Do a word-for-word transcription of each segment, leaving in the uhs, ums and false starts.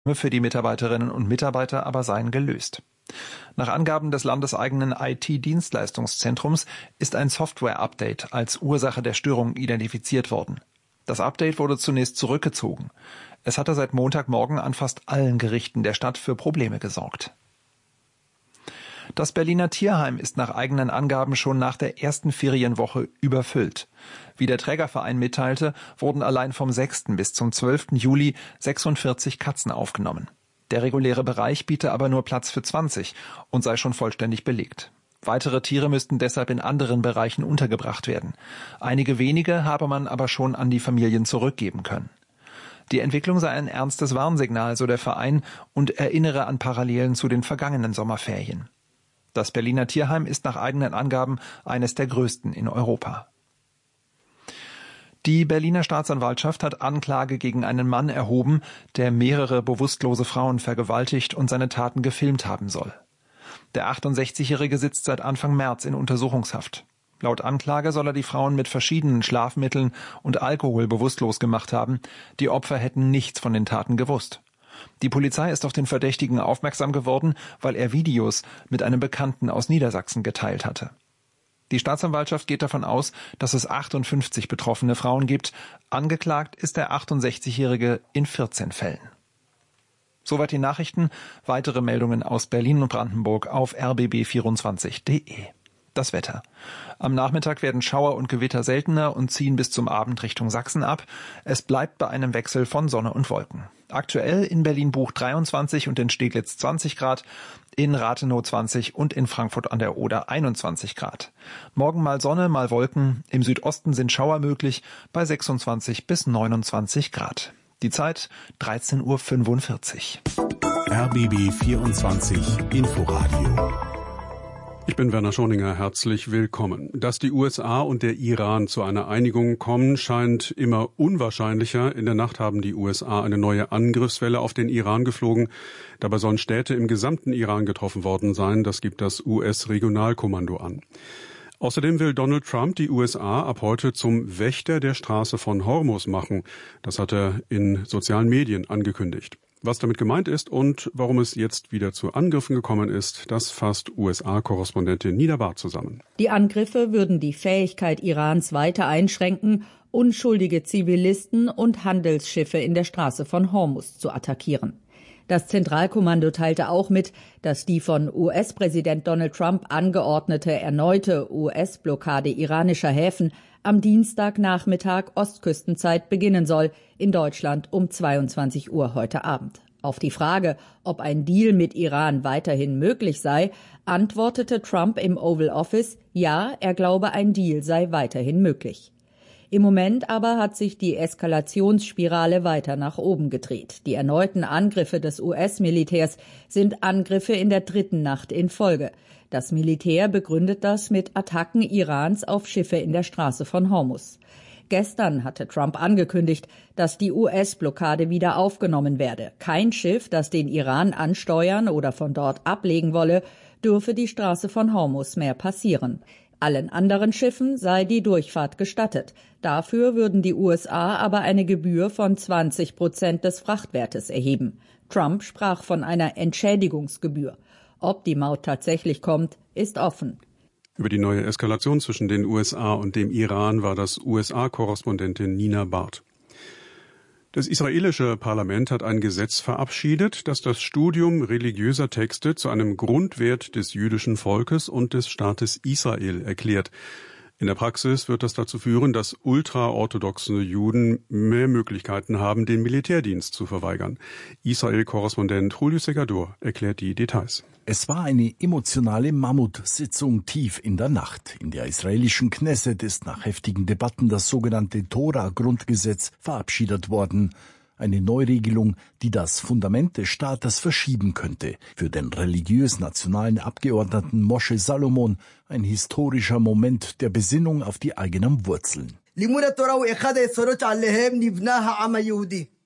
für die Mitarbeiterinnen und Mitarbeiter aber seien gelöst. Nach Angaben des landeseigenen I T-Dienstleistungszentrums ist ein Software-Update als Ursache der Störung identifiziert worden. Das Update wurde zunächst zurückgezogen. Es hatte seit Montagmorgen an fast allen Gerichten der Stadt für Probleme gesorgt. Das Berliner Tierheim ist nach eigenen Angaben schon nach der ersten Ferienwoche überfüllt. Wie der Trägerverein mitteilte, wurden allein vom sechsten bis zum zwölften Juli sechsundvierzig Katzen aufgenommen. Der reguläre Bereich biete aber nur Platz für zwanzig und sei schon vollständig belegt. Weitere Tiere müssten deshalb in anderen Bereichen untergebracht werden. Einige wenige habe man aber schon an die Familien zurückgeben können. Die Entwicklung sei ein ernstes Warnsignal, so der Verein, und erinnere an Parallelen zu den vergangenen Sommerferien. Das Berliner Tierheim ist nach eigenen Angaben eines der größten in Europa. Die Berliner Staatsanwaltschaft hat Anklage gegen einen Mann erhoben, der mehrere bewusstlose Frauen vergewaltigt und seine Taten gefilmt haben soll. Der achtundsechzigjährige sitzt seit Anfang März in Untersuchungshaft. Laut Anklage soll er die Frauen mit verschiedenen Schlafmitteln und Alkohol bewusstlos gemacht haben. Die Opfer hätten nichts von den Taten gewusst. Die Polizei ist auf den Verdächtigen aufmerksam geworden, weil er Videos mit einem Bekannten aus Niedersachsen geteilt hatte. Die Staatsanwaltschaft geht davon aus, dass es achtundfünfzig betroffene Frauen gibt. Angeklagt ist der achtundsechzigjährige in vierzehn Fällen. Soweit die Nachrichten. Weitere Meldungen aus Berlin und Brandenburg auf r b b vierundzwanzig punkt d e. Das Wetter. Am Nachmittag werden Schauer und Gewitter seltener und ziehen bis zum Abend Richtung Sachsen ab. Es bleibt bei einem Wechsel von Sonne und Wolken. Aktuell in Berlin-Buch dreiundzwanzig und in Steglitz zwanzig Grad, in Rathenow zwanzig und in Frankfurt an der Oder einundzwanzig Grad. Morgen mal Sonne, mal Wolken. Im Südosten sind Schauer möglich bei sechsundzwanzig bis neunundzwanzig Grad. Die Zeit dreizehn Uhr fünfundvierzig. R B B vierundzwanzig Inforadio. Ich bin Werner Schoninger, herzlich willkommen. Dass die U S A und der Iran zu einer Einigung kommen, scheint immer unwahrscheinlicher. In der Nacht haben die U S A eine neue Angriffswelle auf den Iran geflogen. Dabei sollen Städte im gesamten Iran getroffen worden sein. Das gibt das U S-Regionalkommando an. Außerdem will Donald Trump die U S A ab heute zum Wächter der Straße von Hormuz machen. Das hat er in sozialen Medien angekündigt. Was damit gemeint ist und warum es jetzt wieder zu Angriffen gekommen ist, das fasst U S A-Korrespondentin Nina Barth zusammen. Die Angriffe würden die Fähigkeit Irans weiter einschränken, unschuldige Zivilisten und Handelsschiffe in der Straße von Hormuz zu attackieren. Das Zentralkommando teilte auch mit, dass die von U S-Präsident Donald Trump angeordnete erneute U S-Blockade iranischer Häfen am Dienstagnachmittag Ostküstenzeit beginnen soll, in Deutschland um zweiundzwanzig Uhr heute Abend. Auf die Frage, ob ein Deal mit Iran weiterhin möglich sei, antwortete Trump im Oval Office, ja, er glaube, ein Deal sei weiterhin möglich. Im Moment aber hat sich die Eskalationsspirale weiter nach oben gedreht. Die erneuten Angriffe des U S-Militärs sind Angriffe in der dritten Nacht in Folge. Das Militär begründet das mit Attacken Irans auf Schiffe in der Straße von Hormuz. Gestern hatte Trump angekündigt, dass die U S-Blockade wieder aufgenommen werde. Kein Schiff, das den Iran ansteuern oder von dort ablegen wolle, dürfe die Straße von Hormuz mehr passieren. Allen anderen Schiffen sei die Durchfahrt gestattet. Dafür würden die U S A aber eine Gebühr von zwanzig Prozent des Frachtwertes erheben. Trump sprach von einer Entschädigungsgebühr. Ob die Maut tatsächlich kommt, ist offen. Über die neue Eskalation zwischen den U S A und dem Iran war das U S A-Korrespondentin Nina Barth. Das israelische Parlament hat ein Gesetz verabschiedet, das das Studium religiöser Texte zu einem Grundwert des jüdischen Volkes und des Staates Israel erklärt. In der Praxis wird das dazu führen, dass ultraorthodoxe Juden mehr Möglichkeiten haben, den Militärdienst zu verweigern. Israel-Korrespondent Julio Segador erklärt die Details. Es war eine emotionale Mammutsitzung tief in der Nacht. In der israelischen Knesset ist nach heftigen Debatten das sogenannte Tora-Grundgesetz verabschiedet worden. Eine Neuregelung, die das Fundament des Staates verschieben könnte. Für den religiös-nationalen Abgeordneten Moshe Salomon ein historischer Moment der Besinnung auf die eigenen Wurzeln.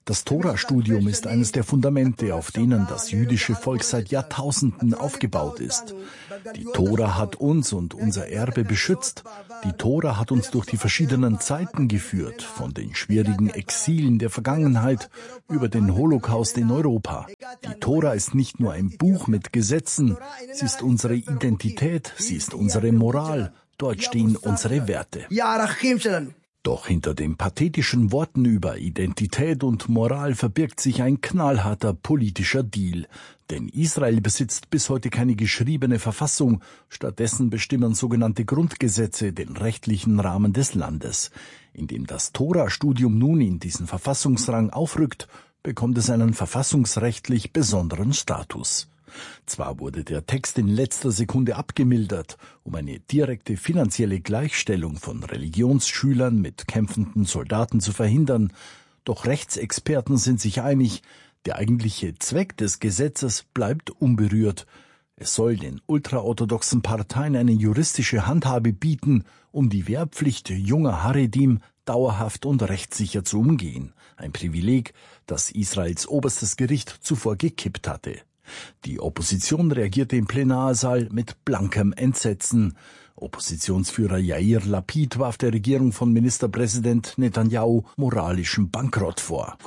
Das Tora-Studium ist eines der Fundamente, auf denen das jüdische Volk seit Jahrtausenden aufgebaut ist. Die Tora hat uns und unser Erbe beschützt. Die Tora hat uns durch die verschiedenen Zeiten geführt, von den schwierigen Exilen der Vergangenheit über den Holocaust in Europa. Die Tora ist nicht nur ein Buch mit Gesetzen, sie ist unsere Identität, sie ist unsere Moral. Dort stehen unsere Werte. Doch hinter den pathetischen Worten über Identität und Moral verbirgt sich ein knallharter politischer Deal. Denn Israel besitzt bis heute keine geschriebene Verfassung. Stattdessen bestimmen sogenannte Grundgesetze den rechtlichen Rahmen des Landes. Indem das Tora-Studium nun in diesen Verfassungsrang aufrückt, bekommt es einen verfassungsrechtlich besonderen Status. Zwar wurde der Text in letzter Sekunde abgemildert, um eine direkte finanzielle Gleichstellung von Religionsschülern mit kämpfenden Soldaten zu verhindern, doch Rechtsexperten sind sich einig, der eigentliche Zweck des Gesetzes bleibt unberührt. Es soll den ultraorthodoxen Parteien eine juristische Handhabe bieten, um die Wehrpflicht junger Haredim dauerhaft und rechtssicher zu umgehen. Ein Privileg, das Israels oberstes Gericht zuvor gekippt hatte. Die Opposition reagierte im Plenarsaal mit blankem Entsetzen. Oppositionsführer Yair Lapid warf der Regierung von Ministerpräsident Netanyahu moralischen Bankrott vor.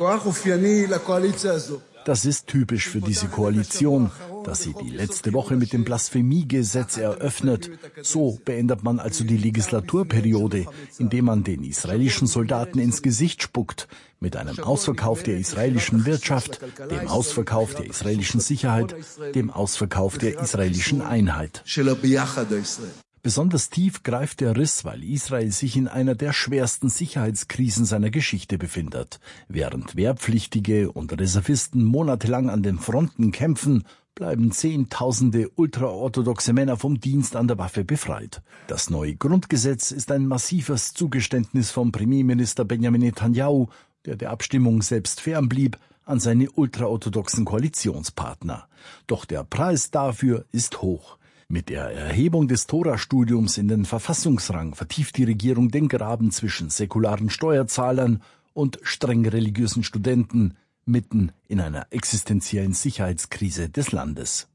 Das ist typisch für diese Koalition, dass sie die letzte Woche mit dem Blasphemiegesetz eröffnet. So beendet man also die Legislaturperiode, indem man den israelischen Soldaten ins Gesicht spuckt, mit einem Ausverkauf der israelischen Wirtschaft, dem Ausverkauf der israelischen Sicherheit, dem Ausverkauf der israelischen Einheit. Besonders tief greift der Riss, weil Israel sich in einer der schwersten Sicherheitskrisen seiner Geschichte befindet. Während Wehrpflichtige und Reservisten monatelang an den Fronten kämpfen, bleiben Zehntausende ultraorthodoxe Männer vom Dienst an der Waffe befreit. Das neue Grundgesetz ist ein massives Zugeständnis vom Premierminister Benjamin Netanyahu, der der Abstimmung selbst fernblieb, an seine ultraorthodoxen Koalitionspartner. Doch der Preis dafür ist hoch. Mit der Erhebung des Tora-Studiums in den Verfassungsrang vertieft die Regierung den Graben zwischen säkularen Steuerzahlern und streng religiösen Studenten mitten in einer existenziellen Sicherheitskrise des Landes.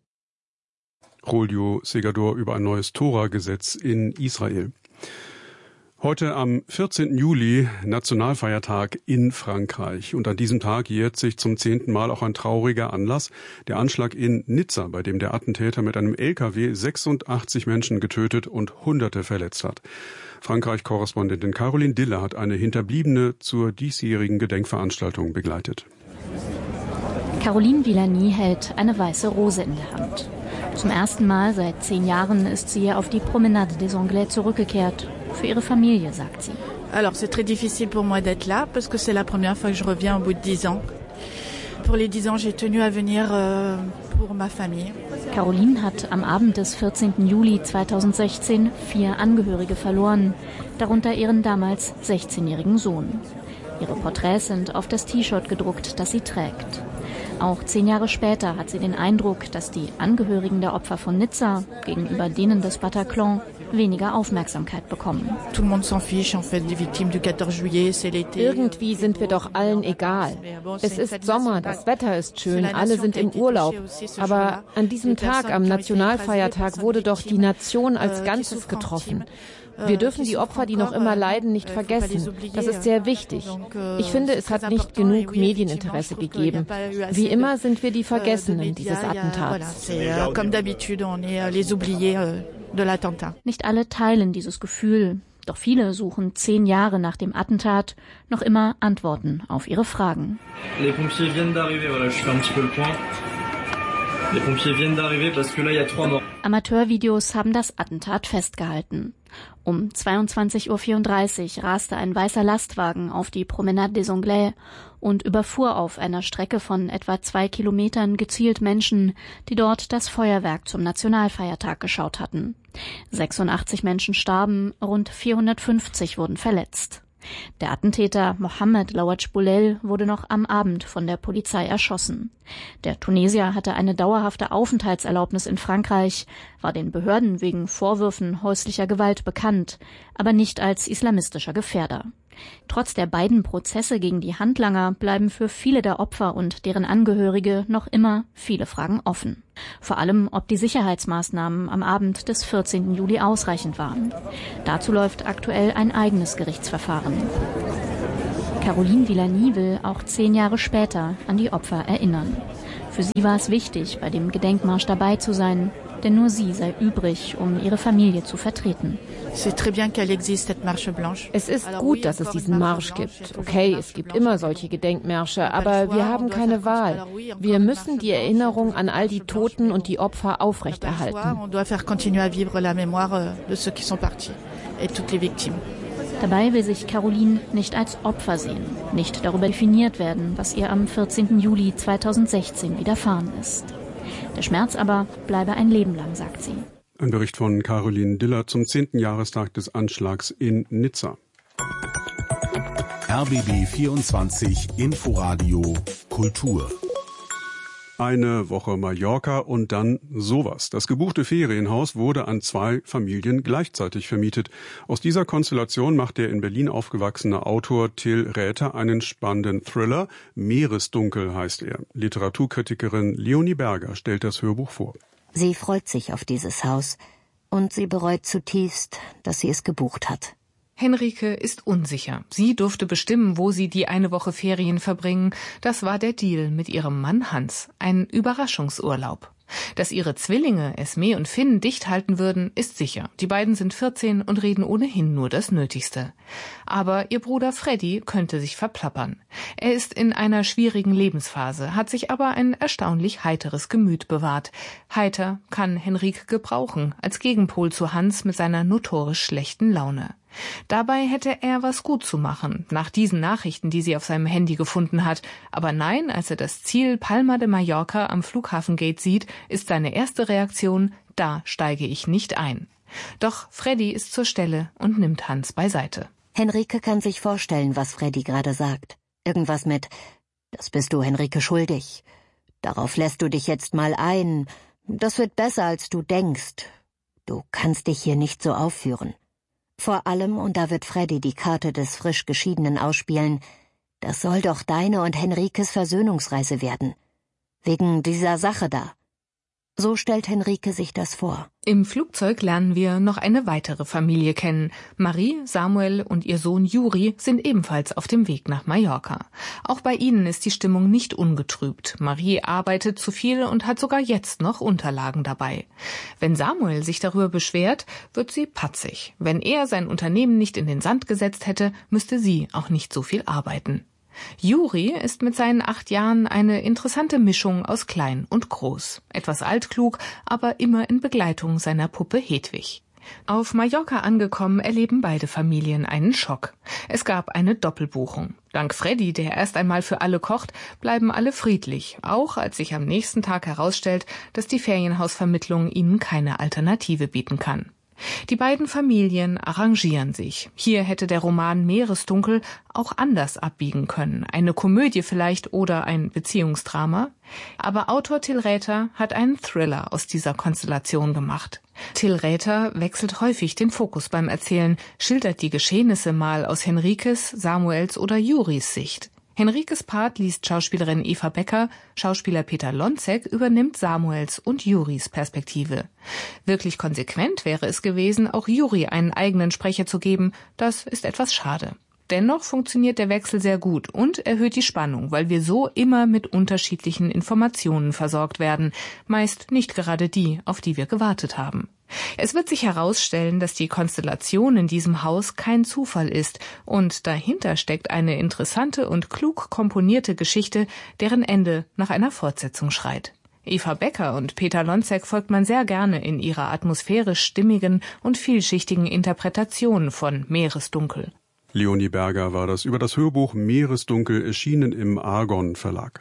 Julio Segador über ein neues Tora-Gesetz in Israel. Heute am vierzehnten Juli, Nationalfeiertag in Frankreich. Und an diesem Tag jährt sich zum zehnten Mal auch ein trauriger Anlass. Der Anschlag in Nizza, bei dem der Attentäter mit einem L K W sechsundachtzig Menschen getötet und Hunderte verletzt hat. Frankreich-Korrespondentin Caroline Diller hat eine Hinterbliebene zur diesjährigen Gedenkveranstaltung begleitet. Caroline Villani hält eine weiße Rose in der Hand. Zum ersten Mal seit zehn Jahren ist sie auf die Promenade des Anglais zurückgekehrt. Für ihre Familie, sagt sie. Alors c'est très difficile pour moi d'être là parce que c'est la première fois que je reviens au bout de dix ans. Pour les dix ans, j'ai tenu à venir euh, pour ma famille. Caroline hat am Abend des vierzehnten Juli zweitausendsechzehn vier Angehörige verloren, darunter ihren damals sechzehnjährigen Sohn. Ihre Porträts sind auf das T-Shirt gedruckt, das sie trägt. Auch zehn Jahre später hat sie den Eindruck, dass die Angehörigen der Opfer von Nizza gegenüber denen des Bataclan weniger Aufmerksamkeit bekommen. Irgendwie sind wir doch allen egal. Es ist Sommer, das Wetter ist schön, alle sind im Urlaub. Aber an diesem Tag, am Nationalfeiertag, wurde doch die Nation als Ganzes getroffen. Wir dürfen die Opfer, die noch immer leiden, nicht vergessen. Das ist sehr wichtig. Ich finde, es hat nicht genug Medieninteresse gegeben. Wie immer sind wir die Vergessenen dieses Attentats. Nicht alle teilen dieses Gefühl. Doch viele suchen zehn Jahre nach dem Attentat noch immer Antworten auf ihre Fragen. Les pompiers viennent d'arriver, voilà, je fais un petit peu le point. Les pompiers viennent d'arriver parce que là il y a trois morts. Amateurvideos haben das Attentat festgehalten. Um zweiundzwanzig Uhr vierunddreißig raste ein weißer Lastwagen auf die Promenade des Anglais und überfuhr auf einer Strecke von etwa zwei Kilometern gezielt Menschen, die dort das Feuerwerk zum Nationalfeiertag geschaut hatten. sechsundachtzig Menschen starben, rund vierhundertfünfzig wurden verletzt. Der Attentäter Mohamed Lawaj Boulel wurde noch am Abend von der Polizei erschossen. Der Tunesier hatte eine dauerhafte Aufenthaltserlaubnis in Frankreich, war den Behörden wegen Vorwürfen häuslicher Gewalt bekannt, aber nicht als islamistischer Gefährder. Trotz der beiden Prozesse gegen die Handlanger bleiben für viele der Opfer und deren Angehörige noch immer viele Fragen offen. Vor allem, ob die Sicherheitsmaßnahmen am Abend des vierzehnten Juli ausreichend waren. Dazu läuft aktuell ein eigenes Gerichtsverfahren. Caroline Villani will auch zehn Jahre später an die Opfer erinnern. Für sie war es wichtig, bei dem Gedenkmarsch dabei zu sein, denn nur sie sei übrig, um ihre Familie zu vertreten. Es ist gut, dass es diesen Marsch gibt. Okay, es gibt immer solche Gedenkmärsche, aber wir haben keine Wahl. Wir müssen die Erinnerung an all die Toten und die Opfer aufrechterhalten. Dabei will sich Caroline nicht als Opfer sehen, nicht darüber definiert werden, was ihr am vierzehnten Juli zweitausendsechzehn widerfahren ist. Der Schmerz aber bleibe ein Leben lang, sagt sie. Ein Bericht von Caroline Diller zum zehnten Jahrestag des Anschlags in Nizza. R B B vierundzwanzig Inforadio Kultur. Eine Woche Mallorca und dann sowas. Das gebuchte Ferienhaus wurde an zwei Familien gleichzeitig vermietet. Aus dieser Konstellation macht der in Berlin aufgewachsene Autor Till Räther einen spannenden Thriller. Meeresdunkel heißt er. Literaturkritikerin Leonie Berger stellt das Hörbuch vor. Sie freut sich auf dieses Haus und sie bereut zutiefst, dass sie es gebucht hat. Henrike ist unsicher. Sie durfte bestimmen, wo sie die eine Woche Ferien verbringen. Das war der Deal mit ihrem Mann Hans. Ein Überraschungsurlaub. Dass ihre Zwillinge, Esme und Finn, dicht halten würden, ist sicher. Die beiden sind vierzehn und reden ohnehin nur das Nötigste. Aber ihr Bruder Freddy könnte sich verplappern. Er ist in einer schwierigen Lebensphase, hat sich aber ein erstaunlich heiteres Gemüt bewahrt. Heiter kann Henrike gebrauchen, als Gegenpol zu Hans mit seiner notorisch schlechten Laune. Dabei hätte er was gut zu machen, nach diesen Nachrichten, die sie auf seinem Handy gefunden hat. Aber nein, als er das Ziel Palma de Mallorca am Flughafengate sieht, ist seine erste Reaktion, da steige ich nicht ein. Doch Freddy ist zur Stelle und nimmt Hans beiseite. Henrike kann sich vorstellen, was Freddy gerade sagt. Irgendwas mit, das bist du Henrike schuldig. Darauf lässt du dich jetzt mal ein. Das wird besser, als du denkst. Du kannst dich hier nicht so aufführen. Vor allem, und da wird Freddy die Karte des frisch Geschiedenen ausspielen, das soll doch deine und Henrikes Versöhnungsreise werden. Wegen dieser Sache da. So stellt Henrike sich das vor. Im Flugzeug lernen wir noch eine weitere Familie kennen. Marie, Samuel und ihr Sohn Juri sind ebenfalls auf dem Weg nach Mallorca. Auch bei ihnen ist die Stimmung nicht ungetrübt. Marie arbeitet zu viel und hat sogar jetzt noch Unterlagen dabei. Wenn Samuel sich darüber beschwert, wird sie patzig. Wenn er sein Unternehmen nicht in den Sand gesetzt hätte, müsste sie auch nicht so viel arbeiten. Juri ist mit seinen acht Jahren eine interessante Mischung aus klein und groß. Etwas altklug, aber immer in Begleitung seiner Puppe Hedwig. Auf Mallorca angekommen, erleben beide Familien einen Schock. Es gab eine Doppelbuchung. Dank Freddy, der erst einmal für alle kocht, bleiben alle friedlich, auch als sich am nächsten Tag herausstellt, dass die Ferienhausvermittlung ihnen keine Alternative bieten kann. Die beiden Familien arrangieren sich. Hier hätte der Roman Meeresdunkel auch anders abbiegen können. Eine Komödie vielleicht oder ein Beziehungsdrama. Aber Autor Till Räther hat einen Thriller aus dieser Konstellation gemacht. Till Räther wechselt häufig den Fokus beim Erzählen, schildert die Geschehnisse mal aus Henrikes, Samuels oder Juris Sicht. Henrikes Part liest Schauspielerin Eva Becker, Schauspieler Peter Lonzek übernimmt Samuels und Juris Perspektive. Wirklich konsequent wäre es gewesen, auch Juri einen eigenen Sprecher zu geben. Das ist etwas schade. Dennoch funktioniert der Wechsel sehr gut und erhöht die Spannung, weil wir so immer mit unterschiedlichen Informationen versorgt werden, meist nicht gerade die, auf die wir gewartet haben. Es wird sich herausstellen, dass die Konstellation in diesem Haus kein Zufall ist und dahinter steckt eine interessante und klug komponierte Geschichte, deren Ende nach einer Fortsetzung schreit. Eva Becker und Peter Lonzek folgt man sehr gerne in ihrer atmosphärisch stimmigen und vielschichtigen Interpretation von Meeresdunkel. Leonie Berger war das über das Hörbuch Meeresdunkel, erschienen im Argon Verlag.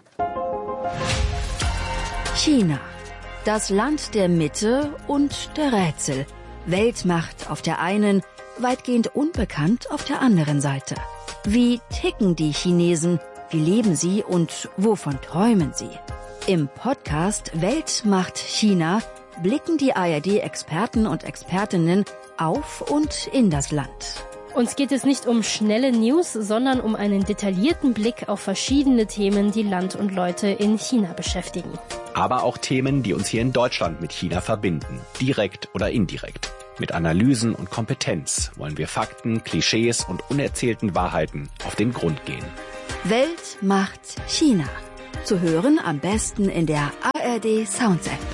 China. Das Land der Mitte und der Rätsel. Weltmacht auf der einen, weitgehend unbekannt auf der anderen Seite. Wie ticken die Chinesen? Wie leben sie und wovon träumen sie? Im Podcast Weltmacht China blicken die A R D-Experten und Expertinnen auf und in das Land. Uns geht es nicht um schnelle News, sondern um einen detaillierten Blick auf verschiedene Themen, die Land und Leute in China beschäftigen. Aber auch Themen, die uns hier in Deutschland mit China verbinden, direkt oder indirekt. Mit Analysen und Kompetenz wollen wir Fakten, Klischees und unerzählten Wahrheiten auf den Grund gehen. Welt macht China. Zu hören am besten in der A R D Sounds App.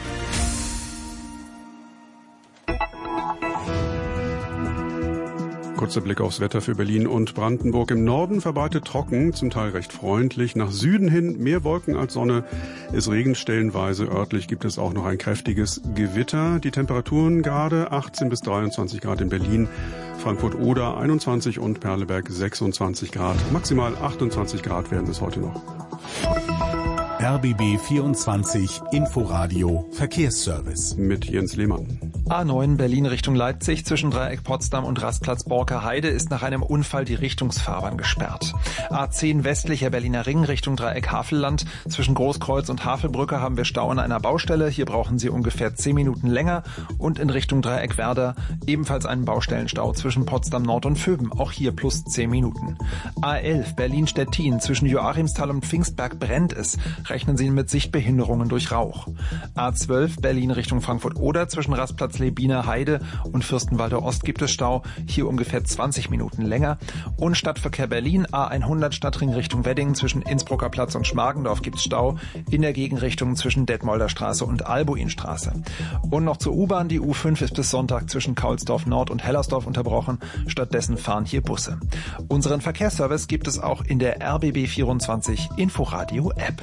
Kurzer Blick aufs Wetter für Berlin und Brandenburg. Im Norden verbreitet trocken, zum Teil recht freundlich. Nach Süden hin mehr Wolken als Sonne. Es regnet stellenweise. Örtlich gibt es auch noch ein kräftiges Gewitter. Die Temperaturen gerade achtzehn bis dreiundzwanzig Grad in Berlin, Frankfurt-Oder einundzwanzig und Perleberg sechsundzwanzig Grad. Maximal achtundzwanzig Grad werden es heute noch. R B B vierundzwanzig Inforadio Verkehrsservice mit Jens Lehmann. A neun Berlin Richtung Leipzig zwischen Dreieck Potsdam und Rastplatz Borker-Heide ist nach einem Unfall die Richtungsfahrbahn gesperrt. A zehn westlicher Berliner Ring Richtung Dreieck Havelland zwischen Großkreuz und Havelbrücke haben wir Stau an einer Baustelle. Hier brauchen Sie ungefähr zehn Minuten länger. Und in Richtung Dreieck Werder ebenfalls einen Baustellenstau zwischen Potsdam Nord und Vöben. Auch hier plus zehn Minuten. A elf Berlin-Stettin zwischen Joachimsthal und Pfingstberg brennt es. Rechnen Sie mit Sichtbehinderungen durch Rauch. A zwölf Berlin Richtung Frankfurt-Oder zwischen Rastplatz Lebiner Heide und Fürstenwalder Ost gibt es Stau. Hier ungefähr zwanzig Minuten länger. Und Stadtverkehr Berlin A hundert Stadtring Richtung Wedding zwischen Innsbrucker Platz und Schmargendorf gibt es Stau. In der Gegenrichtung zwischen Detmolder Straße und Albuinstraße. Und noch zur U-Bahn. Die U fünf ist bis Sonntag zwischen Kaulsdorf Nord und Hellersdorf unterbrochen. Stattdessen fahren hier Busse. Unseren Verkehrsservice gibt es auch in der R B B vierundzwanzig Inforadio App.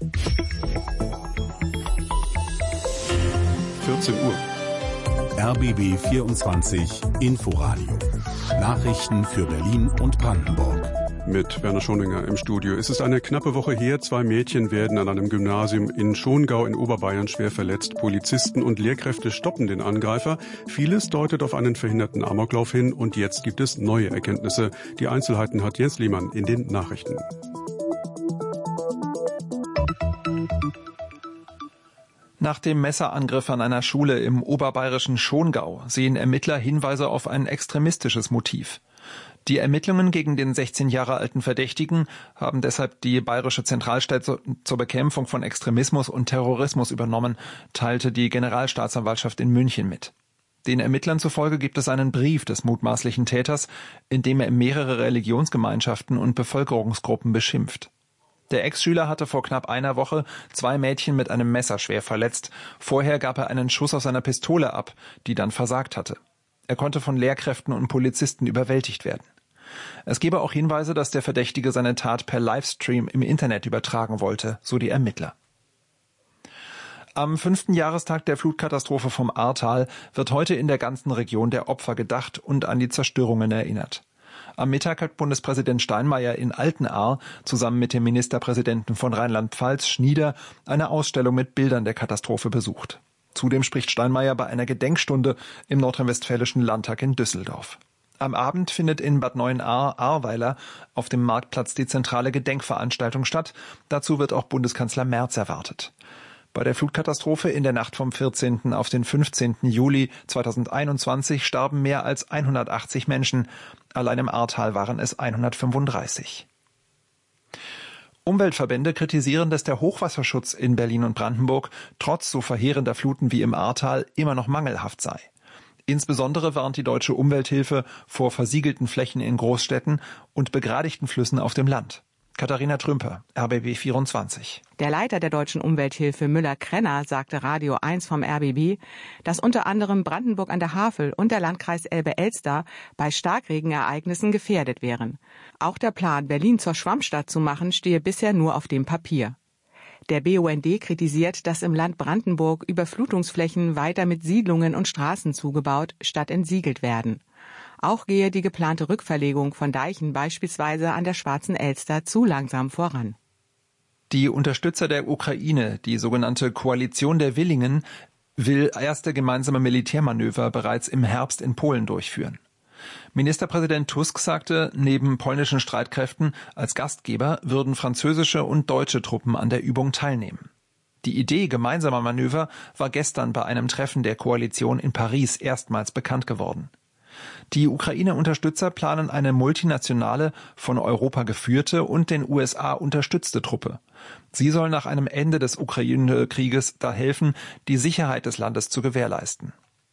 vierzehn Uhr. R B B vierundzwanzig Inforadio. Nachrichten für Berlin und Brandenburg. Mit Werner Schoninger im Studio. Es ist eine knappe Woche her. Zwei Mädchen werden an einem Gymnasium in Schongau in Oberbayern schwer verletzt. Polizisten und Lehrkräfte stoppen den Angreifer. Vieles deutet auf einen verhinderten Amoklauf hin. Und jetzt gibt es neue Erkenntnisse. Die Einzelheiten hat Jens Lehmann in den Nachrichten. Nach dem Messerangriff an einer Schule im oberbayerischen Schongau sehen Ermittler Hinweise auf ein extremistisches Motiv. Die Ermittlungen gegen den sechzehn Jahre alten Verdächtigen haben deshalb die Bayerische Zentralstelle zur Bekämpfung von Extremismus und Terrorismus übernommen, teilte die Generalstaatsanwaltschaft in München mit. Den Ermittlern zufolge gibt es einen Brief des mutmaßlichen Täters, in dem er mehrere Religionsgemeinschaften und Bevölkerungsgruppen beschimpft. Der Ex-Schüler hatte vor knapp einer Woche zwei Mädchen mit einem Messer schwer verletzt. Vorher gab er einen Schuss aus seiner Pistole ab, die dann versagt hatte. Er konnte von Lehrkräften und Polizisten überwältigt werden. Es gebe auch Hinweise, dass der Verdächtige seine Tat per Livestream im Internet übertragen wollte, so die Ermittler. Am fünften Jahrestag der Flutkatastrophe vom Ahrtal wird heute in der ganzen Region der Opfer gedacht und an die Zerstörungen erinnert. Am Mittag hat Bundespräsident Steinmeier in Altenahr zusammen mit dem Ministerpräsidenten von Rheinland-Pfalz, Schnieder, eine Ausstellung mit Bildern der Katastrophe besucht. Zudem spricht Steinmeier bei einer Gedenkstunde im Nordrhein-Westfälischen Landtag in Düsseldorf. Am Abend findet in Bad Neuenahr-Ahrweiler auf dem Marktplatz die zentrale Gedenkveranstaltung statt. Dazu wird auch Bundeskanzler Merz erwartet. Bei der Flutkatastrophe in der Nacht vom vierzehnten auf den fünfzehnten Juli zweitausendeinundzwanzig starben mehr als hundertachtzig Menschen. Allein im Ahrtal waren es hundertfünfunddreißig. Umweltverbände kritisieren, dass der Hochwasserschutz in Berlin und Brandenburg trotz so verheerender Fluten wie im Ahrtal immer noch mangelhaft sei. Insbesondere warnt die Deutsche Umwelthilfe vor versiegelten Flächen in Großstädten und begradigten Flüssen auf dem Land. Katharina Trümper, R B B vierundzwanzig. Der Leiter der Deutschen Umwelthilfe Müller-Krenner sagte Radio eins vom R B B, dass unter anderem Brandenburg an der Havel und der Landkreis Elbe-Elster bei Starkregenereignissen gefährdet wären. Auch der Plan, Berlin zur Schwammstadt zu machen, stehe bisher nur auf dem Papier. Der B U N D kritisiert, dass im Land Brandenburg Überflutungsflächen weiter mit Siedlungen und Straßen zugebaut statt entsiegelt werden. Auch gehe die geplante Rückverlegung von Deichen beispielsweise an der Schwarzen Elster zu langsam voran. Die Unterstützer der Ukraine, die sogenannte Koalition der Willingen, will erste gemeinsame Militärmanöver bereits im Herbst in Polen durchführen. Ministerpräsident Tusk sagte, neben polnischen Streitkräften als Gastgeber würden französische und deutsche Truppen an der Übung teilnehmen. Die Idee gemeinsamer Manöver war gestern bei einem Treffen der Koalition in Paris erstmals bekannt geworden. Die Ukraine-Unterstützer planen eine multinationale, von Europa geführte und den U S A unterstützte Truppe. Sie soll nach einem Ende des Ukraine-Krieges da helfen, die Sicherheit des Landes zu gewährleisten.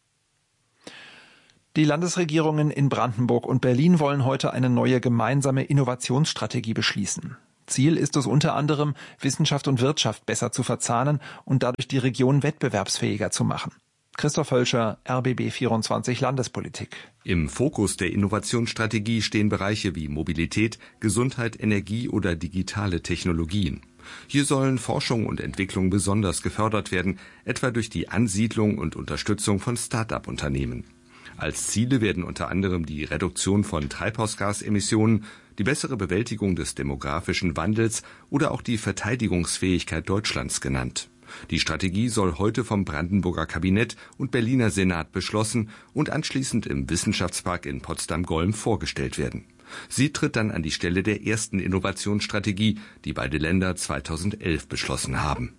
Die Landesregierungen in Brandenburg und Berlin wollen heute eine neue gemeinsame Innovationsstrategie beschließen. Ziel ist es unter anderem, Wissenschaft und Wirtschaft besser zu verzahnen und dadurch die Region wettbewerbsfähiger zu machen. Christoph Hölscher, R B B vierundzwanzig Landespolitik. Im Fokus der Innovationsstrategie stehen Bereiche wie Mobilität, Gesundheit, Energie oder digitale Technologien. Hier sollen Forschung und Entwicklung besonders gefördert werden, etwa durch die Ansiedlung und Unterstützung von Start-up-Unternehmen. Als Ziele werden unter anderem die Reduktion von Treibhausgasemissionen, die bessere Bewältigung des demografischen Wandels oder auch die Verteidigungsfähigkeit Deutschlands genannt. Die Strategie soll heute vom Brandenburger Kabinett und Berliner Senat beschlossen und anschließend im Wissenschaftspark in Potsdam-Golm vorgestellt werden. Sie tritt dann an die Stelle der ersten Innovationsstrategie, die beide Länder zweitausendelf beschlossen haben.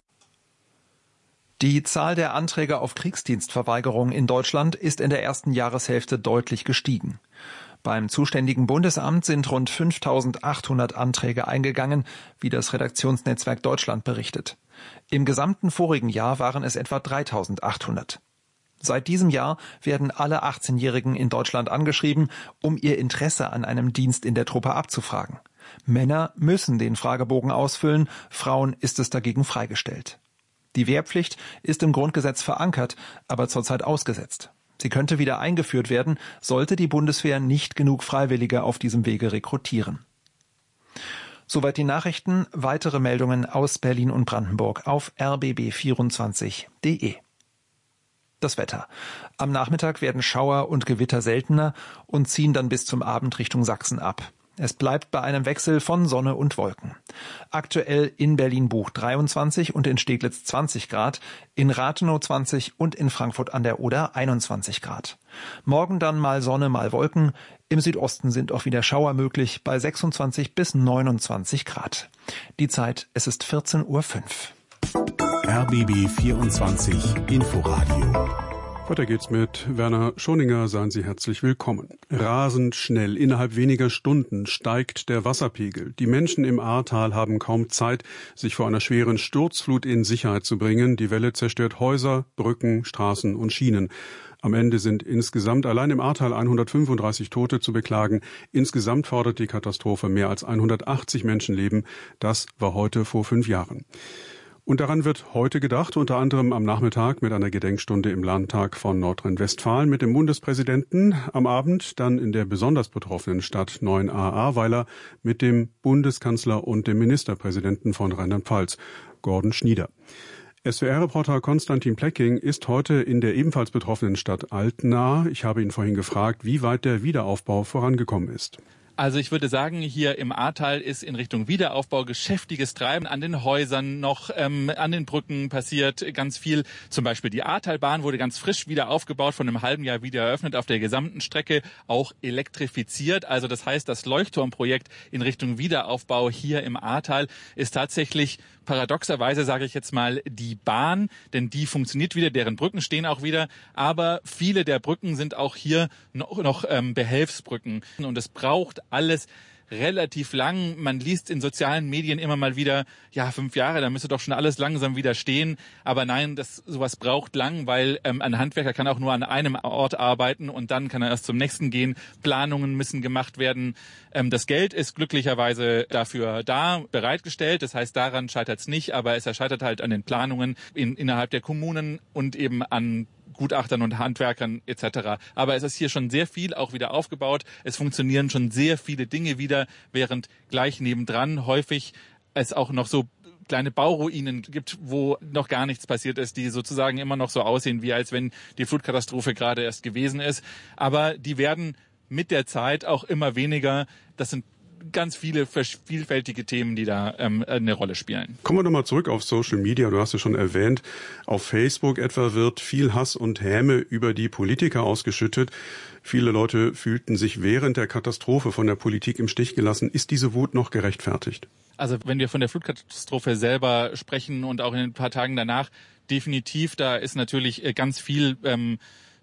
Die Zahl der Anträge auf Kriegsdienstverweigerung in Deutschland ist in der ersten Jahreshälfte deutlich gestiegen. Beim zuständigen Bundesamt sind rund fünftausendachthundert Anträge eingegangen, wie das Redaktionsnetzwerk Deutschland berichtet. Im gesamten vorigen Jahr waren es etwa dreitausendachthundert. Seit diesem Jahr werden alle achtzehnjährigen in Deutschland angeschrieben, um ihr Interesse an einem Dienst in der Truppe abzufragen. Männer müssen den Fragebogen ausfüllen, Frauen ist es dagegen freigestellt. Die Wehrpflicht ist im Grundgesetz verankert, aber zurzeit ausgesetzt. Sie könnte wieder eingeführt werden, sollte die Bundeswehr nicht genug Freiwillige auf diesem Wege rekrutieren. Soweit die Nachrichten. Weitere Meldungen aus Berlin und Brandenburg auf r b b vierundzwanzig punkt d e. Das Wetter. Am Nachmittag werden Schauer und Gewitter seltener und ziehen dann bis zum Abend Richtung Sachsen ab. Es bleibt bei einem Wechsel von Sonne und Wolken. Aktuell in Berlin-Buch dreiundzwanzig und in Steglitz zwanzig Grad, in Rathenow zwanzig und in Frankfurt an der Oder einundzwanzig Grad. Morgen dann mal Sonne, mal Wolken. Im Südosten sind auch wieder Schauer möglich bei sechsundzwanzig bis neunundzwanzig Grad. Die Zeit, es ist vierzehn Uhr fünf. R B B vierundzwanzig Inforadio. Weiter geht's mit Werner Schoninger. Seien Sie herzlich willkommen. Rasend schnell, innerhalb weniger Stunden steigt der Wasserpegel. Die Menschen im Ahrtal haben kaum Zeit, sich vor einer schweren Sturzflut in Sicherheit zu bringen. Die Welle zerstört Häuser, Brücken, Straßen und Schienen. Am Ende sind insgesamt allein im Ahrtal hundertfünfunddreißig Tote zu beklagen. Insgesamt fordert die Katastrophe mehr als hundertachtzig Menschenleben. Das war heute vor fünf Jahren. Und daran wird heute gedacht, unter anderem am Nachmittag mit einer Gedenkstunde im Landtag von Nordrhein-Westfalen mit dem Bundespräsidenten, am Abend dann in der besonders betroffenen Stadt Neuen-Ahr-Ahrweiler mit dem Bundeskanzler und dem Ministerpräsidenten von Rheinland-Pfalz, Gordon Schnieder. S W R-Reporter Konstantin Plecking ist heute in der ebenfalls betroffenen Stadt Altena. Ich habe ihn vorhin gefragt, wie weit der Wiederaufbau vorangekommen ist. Also ich würde sagen, hier im Ahrtal ist in Richtung Wiederaufbau geschäftiges Treiben. An den Häusern noch, ähm, an den Brücken passiert ganz viel. Zum Beispiel die Ahrtalbahn wurde ganz frisch wieder aufgebaut, von einem halben Jahr wieder eröffnet, auf der gesamten Strecke auch elektrifiziert. Also das heißt, das Leuchtturmprojekt in Richtung Wiederaufbau hier im Ahrtal ist tatsächlich paradoxerweise, sage ich jetzt mal, die Bahn, denn die funktioniert wieder, deren Brücken stehen auch wieder, aber viele der Brücken sind auch hier noch, noch ähm, Behelfsbrücken und es braucht alles relativ lang. Man liest in sozialen Medien immer mal wieder, ja, fünf Jahre, da müsste doch schon alles langsam wieder stehen. Aber nein, das sowas braucht lang, weil ähm, ein Handwerker kann auch nur an einem Ort arbeiten und dann kann er erst zum nächsten gehen. Planungen müssen gemacht werden. Ähm, das Geld ist glücklicherweise dafür da, bereitgestellt. Das heißt, daran scheitert es nicht, aber es scheitert halt an den Planungen in, innerhalb der Kommunen und eben an Gutachtern und Handwerkern et cetera. Aber es ist hier schon sehr viel auch wieder aufgebaut. Es funktionieren schon sehr viele Dinge wieder, während gleich nebendran häufig es auch noch so kleine Bauruinen gibt, wo noch gar nichts passiert ist, die sozusagen immer noch so aussehen, wie als wenn die Flutkatastrophe gerade erst gewesen ist. Aber die werden mit der Zeit auch immer weniger. Das sind ganz viele vielfältige Themen, die da ähm, eine Rolle spielen. Kommen wir nochmal zurück auf Social Media. Du hast es schon erwähnt. Auf Facebook etwa wird viel Hass und Häme über die Politiker ausgeschüttet. Viele Leute fühlten sich während der Katastrophe von der Politik im Stich gelassen. Ist diese Wut noch gerechtfertigt? Also wenn wir von der Flutkatastrophe selber sprechen und auch in ein paar Tagen danach, definitiv, da ist natürlich ganz viel ähm,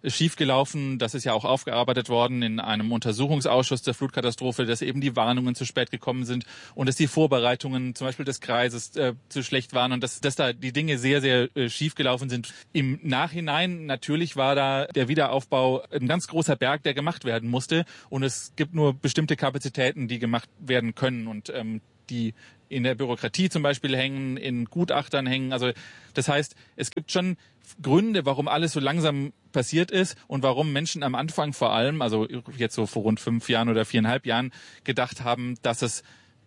schiefgelaufen. Das ist ja auch aufgearbeitet worden in einem Untersuchungsausschuss der Flutkatastrophe, dass eben die Warnungen zu spät gekommen sind und dass die Vorbereitungen zum Beispiel des Kreises äh, zu schlecht waren und dass, dass da die Dinge sehr, sehr äh, schiefgelaufen sind. Im Nachhinein natürlich war da der Wiederaufbau ein ganz großer Berg, der gemacht werden musste und es gibt nur bestimmte Kapazitäten, die gemacht werden können und ähm, die in der Bürokratie zum Beispiel hängen, in Gutachtern hängen. Also das heißt, es gibt schon Gründe, warum alles so langsam passiert ist und warum Menschen am Anfang vor allem, also jetzt so vor rund fünf Jahren oder viereinhalb Jahren, gedacht haben, dass es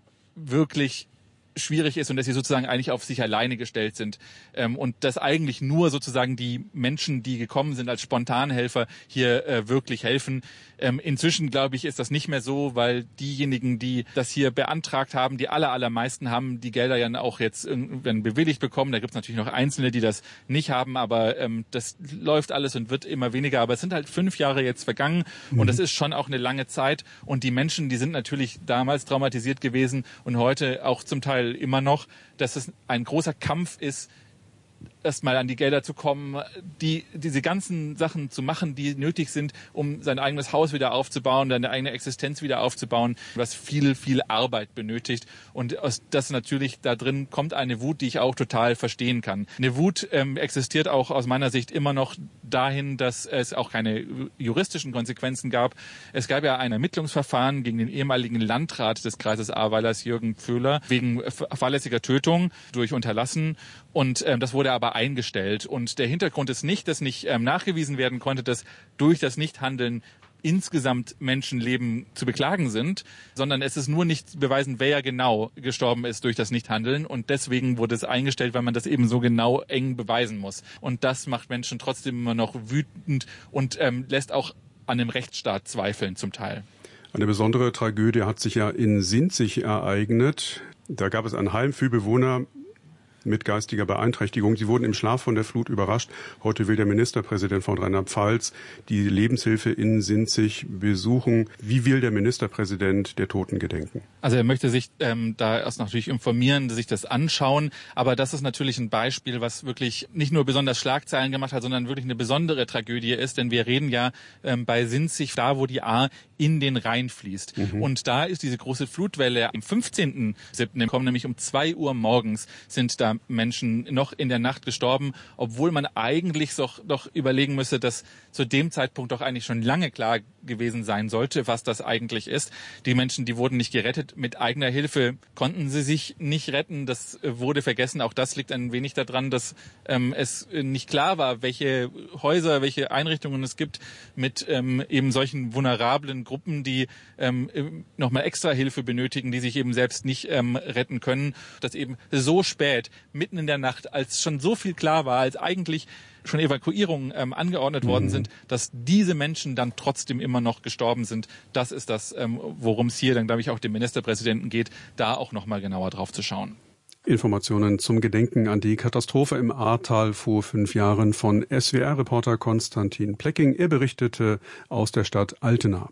wirklich schwierig ist und dass sie sozusagen eigentlich auf sich alleine gestellt sind ähm, und dass eigentlich nur sozusagen die Menschen, die gekommen sind als Spontanhelfer, hier äh, wirklich helfen. Ähm, inzwischen, glaube ich, ist das nicht mehr so, weil diejenigen, die das hier beantragt haben, die aller, allermeisten haben die Gelder ja auch jetzt irgendwann bewilligt bekommen. Da gibt es natürlich noch Einzelne, die das nicht haben, aber ähm, das läuft alles und wird immer weniger. Aber es sind halt fünf Jahre jetzt vergangen mhm. und das ist schon auch eine lange Zeit und die Menschen, die sind natürlich damals traumatisiert gewesen und heute auch zum Teil immer noch, dass es ein großer Kampf ist, erstmal an die Gelder zu kommen, die diese ganzen Sachen zu machen, die nötig sind, um sein eigenes Haus wieder aufzubauen, seine eigene Existenz wieder aufzubauen, was viel, viel Arbeit benötigt. Und aus das natürlich da drin kommt eine Wut, die ich auch total verstehen kann. Eine Wut ähm, existiert auch aus meiner Sicht immer noch dahin, dass es auch keine juristischen Konsequenzen gab. Es gab ja ein Ermittlungsverfahren gegen den ehemaligen Landrat des Kreises Ahrweilers, Jürgen Pföhler, wegen fahrlässiger Tötung durch Unterlassen. Und ähm, das wurde aber eingestellt. Und der Hintergrund ist nicht, dass nicht ähm, nachgewiesen werden konnte, dass durch das Nichthandeln insgesamt Menschenleben zu beklagen sind, sondern es ist nur nicht zu beweisen, wer genau gestorben ist durch das Nichthandeln. Und deswegen wurde es eingestellt, weil man das eben so genau eng beweisen muss. Und das macht Menschen trotzdem immer noch wütend und ähm, lässt auch an dem Rechtsstaat zweifeln zum Teil. Eine besondere Tragödie hat sich ja in Sinzig ereignet. Da gab es ein Heim für Bewohner mit geistiger Beeinträchtigung. Sie wurden im Schlaf von der Flut überrascht. Heute will der Ministerpräsident von Rheinland-Pfalz die Lebenshilfe in Sinzig besuchen. Wie will der Ministerpräsident der Toten gedenken? Also er möchte sich ähm, da erst natürlich informieren, sich das anschauen. Aber das ist natürlich ein Beispiel, was wirklich nicht nur besonders Schlagzeilen gemacht hat, sondern wirklich eine besondere Tragödie ist. Denn wir reden ja ähm, bei Sinzig, da wo die Ahr in den Rhein fließt. Mhm. Und da ist diese große Flutwelle am fünfzehnten siebten kommen, nämlich um zwei Uhr morgens sind da Menschen noch in der Nacht gestorben, obwohl man eigentlich doch, doch überlegen müsse, dass zu dem Zeitpunkt doch eigentlich schon lange klar gewesen sein sollte, was das eigentlich ist. Die Menschen, die wurden nicht gerettet. Mit eigener Hilfe konnten sie sich nicht retten. Das wurde vergessen. Auch das liegt ein wenig daran, dass ähm, es nicht klar war, welche Häuser, welche Einrichtungen es gibt mit ähm, eben solchen vulnerablen Gruppen, die ähm, nochmal extra Hilfe benötigen, die sich eben selbst nicht ähm, retten können. Dass eben so spät, mitten in der Nacht, als schon so viel klar war, als eigentlich schon Evakuierungen ähm, angeordnet mhm. worden sind, dass diese Menschen dann trotzdem immer noch gestorben sind. Das ist das, ähm, worum es hier dann, glaube ich, auch dem Ministerpräsidenten geht, da auch nochmal genauer drauf zu schauen. Informationen zum Gedenken an die Katastrophe im Ahrtal vor fünf Jahren von S W R-Reporter Konstantin Plecking. Er berichtete aus der Stadt Altena.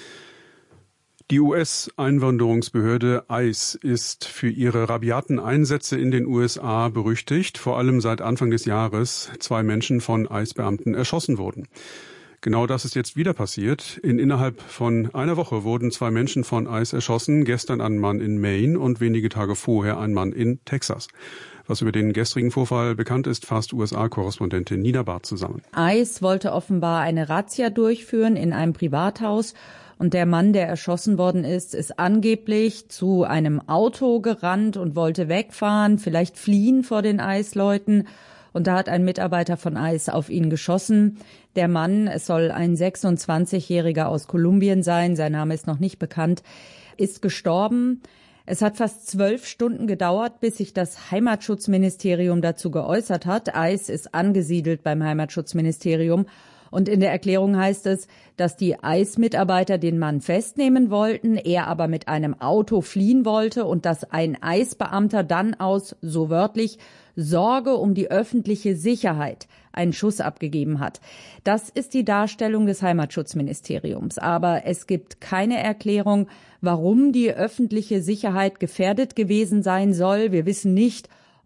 Die U S-Einwanderungsbehörde I C E ist für ihre rabiaten Einsätze in den U S A berüchtigt. Vor allem seit Anfang des Jahres zwei Menschen von I C E-Beamten erschossen wurden. Genau das ist jetzt wieder passiert. In innerhalb von einer Woche wurden zwei Menschen von I C E erschossen. Gestern ein Mann in Maine und wenige Tage vorher ein Mann in Texas. Was über den gestrigen Vorfall bekannt ist, fasst U S A-Korrespondentin Nina Barth zusammen. I C E wollte offenbar eine Razzia durchführen in einem Privathaus. Und der Mann, der erschossen worden ist, ist angeblich zu einem Auto gerannt und wollte wegfahren, vielleicht fliehen vor den I C E-Leuten. Und da hat ein Mitarbeiter von I C E auf ihn geschossen. Der Mann, es soll ein sechsundzwanzigjähriger aus Kolumbien sein, sein Name ist noch nicht bekannt, ist gestorben. Es hat fast zwölf Stunden gedauert, bis sich das Heimatschutzministerium dazu geäußert hat. I C E ist angesiedelt beim Heimatschutzministerium. Und in der Erklärung heißt es, dass die I C E-Mitarbeiter den Mann festnehmen wollten, er aber mit einem Auto fliehen wollte und dass ein I C E-Beamter dann aus, so wörtlich, Sorge um die öffentliche Sicherheit einen Schuss abgegeben hat. Das ist die Darstellung des Heimatschutzministeriums. Aber es gibt keine Erklärung, warum die öffentliche Sicherheit gefährdet gewesen sein soll. Wir wissen nicht,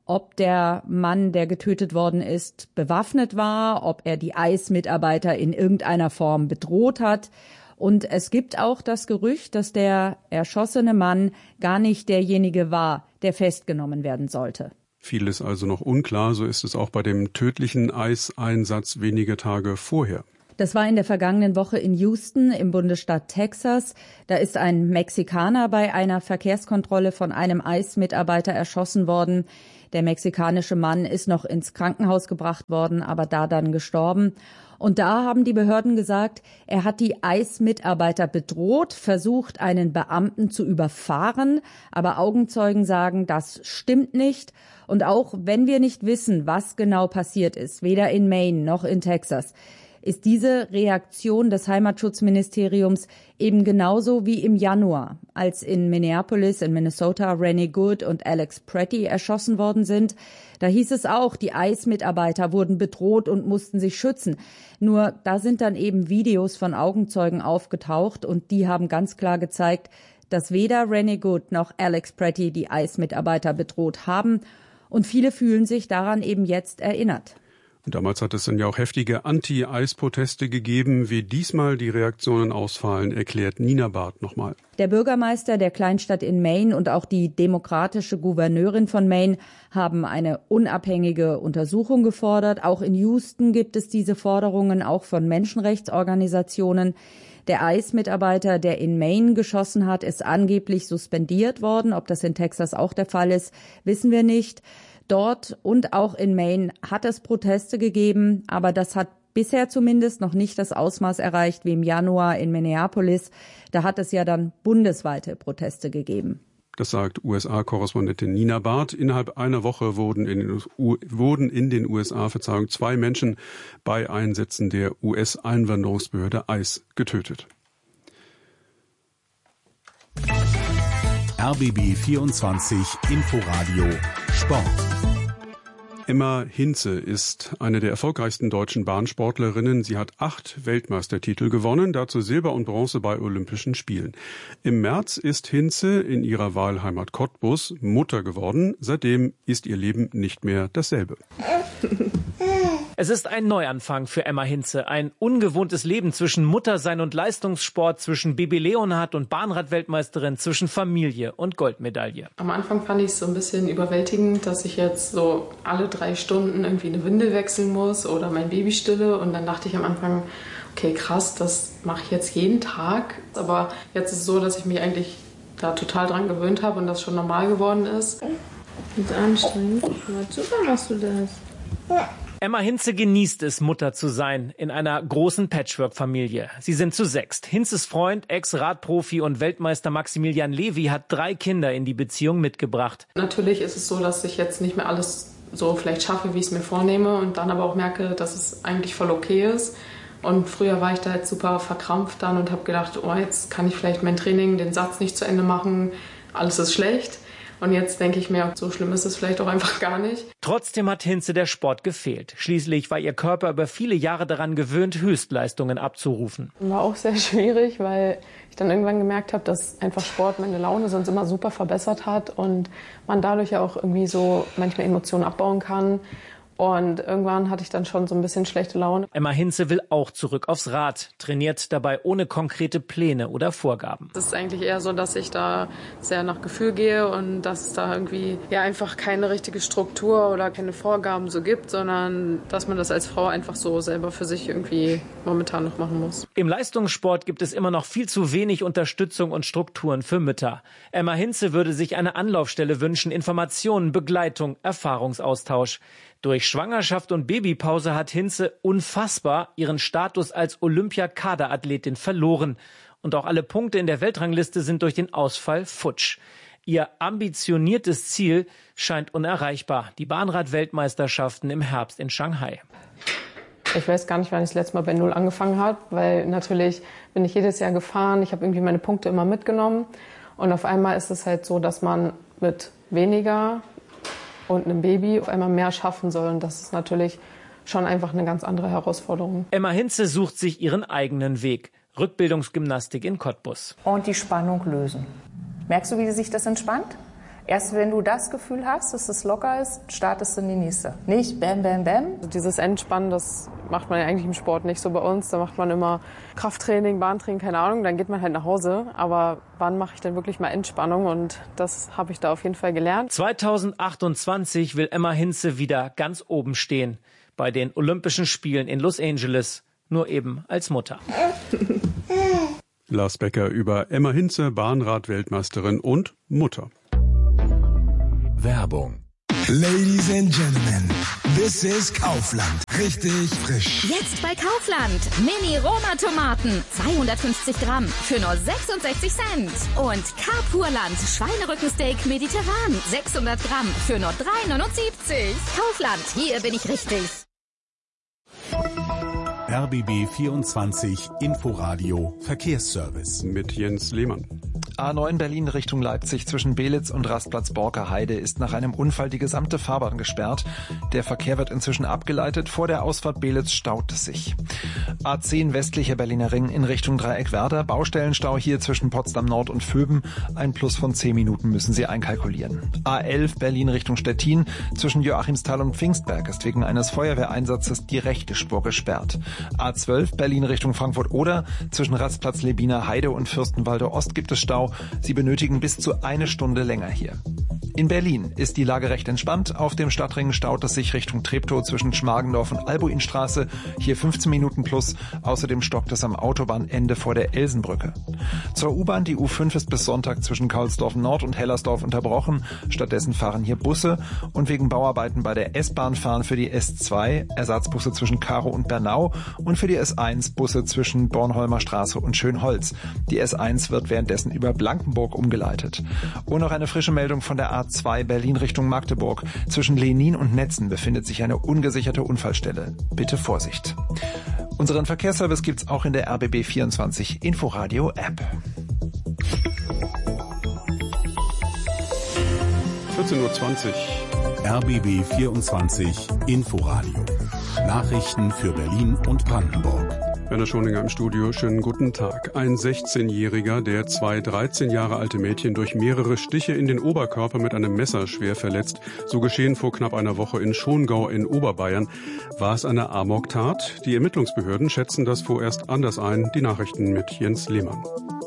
ob der Mann, der getötet worden ist, bewaffnet war, ob er die Eismitarbeiter in irgendeiner Form bedroht hat. Und es gibt auch das Gerücht, dass der erschossene Mann gar nicht derjenige war, der festgenommen werden sollte. Vieles also noch unklar, so ist es auch bei dem tödlichen Eiseinsatz wenige Tage vorher. Das war in der vergangenen Woche in Houston im Bundesstaat Texas. Da ist ein Mexikaner bei einer Verkehrskontrolle von einem Eismitarbeiter erschossen worden. Der mexikanische Mann ist noch ins Krankenhaus gebracht worden, aber da dann gestorben. Und da haben die Behörden gesagt, er hat die Eismitarbeiter bedroht, versucht, einen Beamten zu überfahren. Aber Augenzeugen sagen, das stimmt nicht. Und auch wenn wir nicht wissen, was genau passiert ist, weder in Maine noch in Texas, ist diese Reaktion des Heimatschutzministeriums eben genauso wie im Januar, als in Minneapolis in Minnesota Rennie Good und Alex Pretty erschossen worden sind. Da hieß es auch, die Eismitarbeiter wurden bedroht und mussten sich schützen. Nur da sind dann eben Videos von Augenzeugen aufgetaucht und die haben ganz klar gezeigt, dass weder Rennie Good noch Alex Pretty die Eismitarbeiter bedroht haben. Und viele fühlen sich daran eben jetzt erinnert. Damals hat es dann ja auch heftige Anti-Eis-Proteste gegeben. Wie diesmal die Reaktionen ausfallen, erklärt Nina Barth nochmal. Der Bürgermeister der Kleinstadt in Maine und auch die demokratische Gouverneurin von Maine haben eine unabhängige Untersuchung gefordert. Auch in Houston gibt es diese Forderungen, auch von Menschenrechtsorganisationen. Der Eismitarbeiter, der in Maine geschossen hat, ist angeblich suspendiert worden. Ob das in Texas auch der Fall ist, wissen wir nicht. Dort und auch in Maine hat es Proteste gegeben, aber das hat bisher zumindest noch nicht das Ausmaß erreicht wie im Januar in Minneapolis. Da hat es ja dann bundesweite Proteste gegeben. Das sagt U S A-Korrespondentin Nina Barth. Innerhalb einer Woche wurden in den, U- wurden in den U S A Verzeihung, zwei Menschen bei Einsätzen der U S-Einwanderungsbehörde I C E getötet. R B B vierundzwanzig Inforadio Sport. Emma Hinze ist eine der erfolgreichsten deutschen Bahnsportlerinnen. Sie hat acht Weltmeistertitel gewonnen, dazu Silber und Bronze bei Olympischen Spielen. Im März ist Hinze in ihrer Wahlheimat Cottbus Mutter geworden. Seitdem ist ihr Leben nicht mehr dasselbe. Es ist ein Neuanfang für Emma Hinze. Ein ungewohntes Leben zwischen Muttersein und Leistungssport, zwischen Baby Leonhard und Bahnrad-Weltmeisterin, zwischen Familie und Goldmedaille. Am Anfang fand ich es so ein bisschen überwältigend, dass ich jetzt so alle drei Stunden irgendwie eine Windel wechseln muss oder mein Baby stille. Und dann dachte ich am Anfang, okay, krass, das mache ich jetzt jeden Tag. Aber jetzt ist es so, dass ich mich eigentlich da total dran gewöhnt habe und das schon normal geworden ist. Das ist anstrengend. Super machst du das. Ja. Emma Hinze genießt es, Mutter zu sein, in einer großen Patchwork-Familie. Sie sind zu sechst. Hinzes Freund, Ex-Radprofi und Weltmeister Maximilian Levy hat drei Kinder in die Beziehung mitgebracht. Natürlich ist es so, dass ich jetzt nicht mehr alles so vielleicht schaffe, wie ich es mir vornehme und dann aber auch merke, dass es eigentlich voll okay ist. Und früher war ich da jetzt super verkrampft dann und habe gedacht, oh, jetzt kann ich vielleicht mein Training, den Satz nicht zu Ende machen, alles ist schlecht. Und jetzt denke ich mir, so schlimm ist es vielleicht auch einfach gar nicht. Trotzdem hat Hinze der Sport gefehlt. Schließlich war ihr Körper über viele Jahre daran gewöhnt, Höchstleistungen abzurufen. War auch sehr schwierig, weil ich dann irgendwann gemerkt habe, dass einfach Sport meine Laune sonst immer super verbessert hat und man dadurch ja auch irgendwie so manchmal Emotionen abbauen kann. Und irgendwann hatte ich dann schon so ein bisschen schlechte Laune. Emma Hinze will auch zurück aufs Rad, trainiert dabei ohne konkrete Pläne oder Vorgaben. Es ist eigentlich eher so, dass ich da sehr nach Gefühl gehe und dass es da irgendwie ja einfach keine richtige Struktur oder keine Vorgaben so gibt, sondern dass man das als Frau einfach so selber für sich irgendwie momentan noch machen muss. Im Leistungssport gibt es immer noch viel zu wenig Unterstützung und Strukturen für Mütter. Emma Hinze würde sich eine Anlaufstelle wünschen, Informationen, Begleitung, Erfahrungsaustausch. Durch Schwangerschaft und Babypause hat Hinze unfassbar ihren Status als Olympia-Kaderathletin verloren. Und auch alle Punkte in der Weltrangliste sind durch den Ausfall futsch. Ihr ambitioniertes Ziel scheint unerreichbar. Die Bahnrad-Weltmeisterschaften im Herbst in Shanghai. Ich weiß gar nicht, wann ich das letzte Mal bei Null angefangen habe, weil natürlich bin ich jedes Jahr gefahren. Ich habe irgendwie meine Punkte immer mitgenommen. Und auf einmal ist es halt so, dass man mit weniger und einem Baby auf einmal mehr schaffen soll. Und das ist natürlich schon einfach eine ganz andere Herausforderung. Emma Hinze sucht sich ihren eigenen Weg. Rückbildungsgymnastik in Cottbus. Und die Spannung lösen. Merkst du, wie sich das entspannt? Erst wenn du das Gefühl hast, dass es locker ist, startest du in die nächste. Nicht bam, bam, bam. Also dieses Entspannen, das macht man ja eigentlich im Sport nicht so bei uns. Da macht man immer Krafttraining, Bahntraining, keine Ahnung. Dann geht man halt nach Hause. Aber wann mache ich denn wirklich mal Entspannung? Und das habe ich da auf jeden Fall gelernt. zweitausendachtundzwanzig will Emma Hinze wieder ganz oben stehen. Bei den Olympischen Spielen in Los Angeles. Nur eben als Mutter. Lars Becker über Emma Hinze, Bahnrad-Weltmeisterin und Mutter. Werbung. Ladies and Gentlemen, this is Kaufland. Richtig frisch. Jetzt bei Kaufland. Mini-Roma-Tomaten. zweihundertfünfzig Gramm für nur sechsundsechzig Cent. Und Carpurland Schweinerückensteak mediterran. sechshundert Gramm für nur drei neunundsiebzig. Kaufland, hier bin ich richtig. R B B vierundzwanzig Inforadio Verkehrsservice mit Jens Lehmann. A neun Berlin Richtung Leipzig zwischen Belitz und Rastplatz Borker Heide ist nach einem Unfall die gesamte Fahrbahn gesperrt. Der Verkehr wird inzwischen abgeleitet. Vor der Ausfahrt Belitz staut es sich. A zehn westlicher Berliner Ring in Richtung Dreieckwerder. Baustellenstau hier zwischen Potsdam Nord und Vöben. Ein Plus von zehn Minuten müssen Sie einkalkulieren. A elf Berlin Richtung Stettin zwischen Joachimsthal und Pfingstberg ist wegen eines Feuerwehreinsatzes die rechte Spur gesperrt. A zwölf Berlin Richtung Frankfurt-Oder zwischen Rastplatz Lebiner Heide und Fürstenwalde Ost gibt es Stau. Sie benötigen bis zu eine Stunde länger hier. In Berlin ist die Lage recht entspannt. Auf dem Stadtring staut es sich Richtung Treptow zwischen Schmargendorf und Albuinstraße. Hier fünfzehn Minuten plus. Außerdem stockt es am Autobahnende vor der Elsenbrücke. Zur U-Bahn, die U fünf ist bis Sonntag zwischen Kaulsdorf Nord und Hellersdorf unterbrochen. Stattdessen fahren hier Busse. Und wegen Bauarbeiten bei der S-Bahn fahren für die S zwei Ersatzbusse zwischen Karow und Bernau und für die S eins Busse zwischen Bornholmer Straße und Schönholz. Die S eins wird währenddessen über Blankenburg umgeleitet. Und noch eine frische Meldung von der A zwei Berlin Richtung Magdeburg. Zwischen Lenin und Netzen befindet sich eine ungesicherte Unfallstelle. Bitte Vorsicht. Unseren Verkehrsservice gibt's auch in der R B B vierundzwanzig Inforadio App. vierzehn Uhr zwanzig. R B B vierundzwanzig Inforadio. Nachrichten für Berlin und Brandenburg. Werner Schoninger im Studio, schönen guten Tag. Ein sechzehnjähriger, der zwei dreizehn Jahre alte Mädchen durch mehrere Stiche in den Oberkörper mit einem Messer schwer verletzt. So geschehen vor knapp einer Woche in Schongau in Oberbayern. War es eine Amoktat? Die Ermittlungsbehörden schätzen das vorerst anders ein. Die Nachrichten mit Jens Lehmann.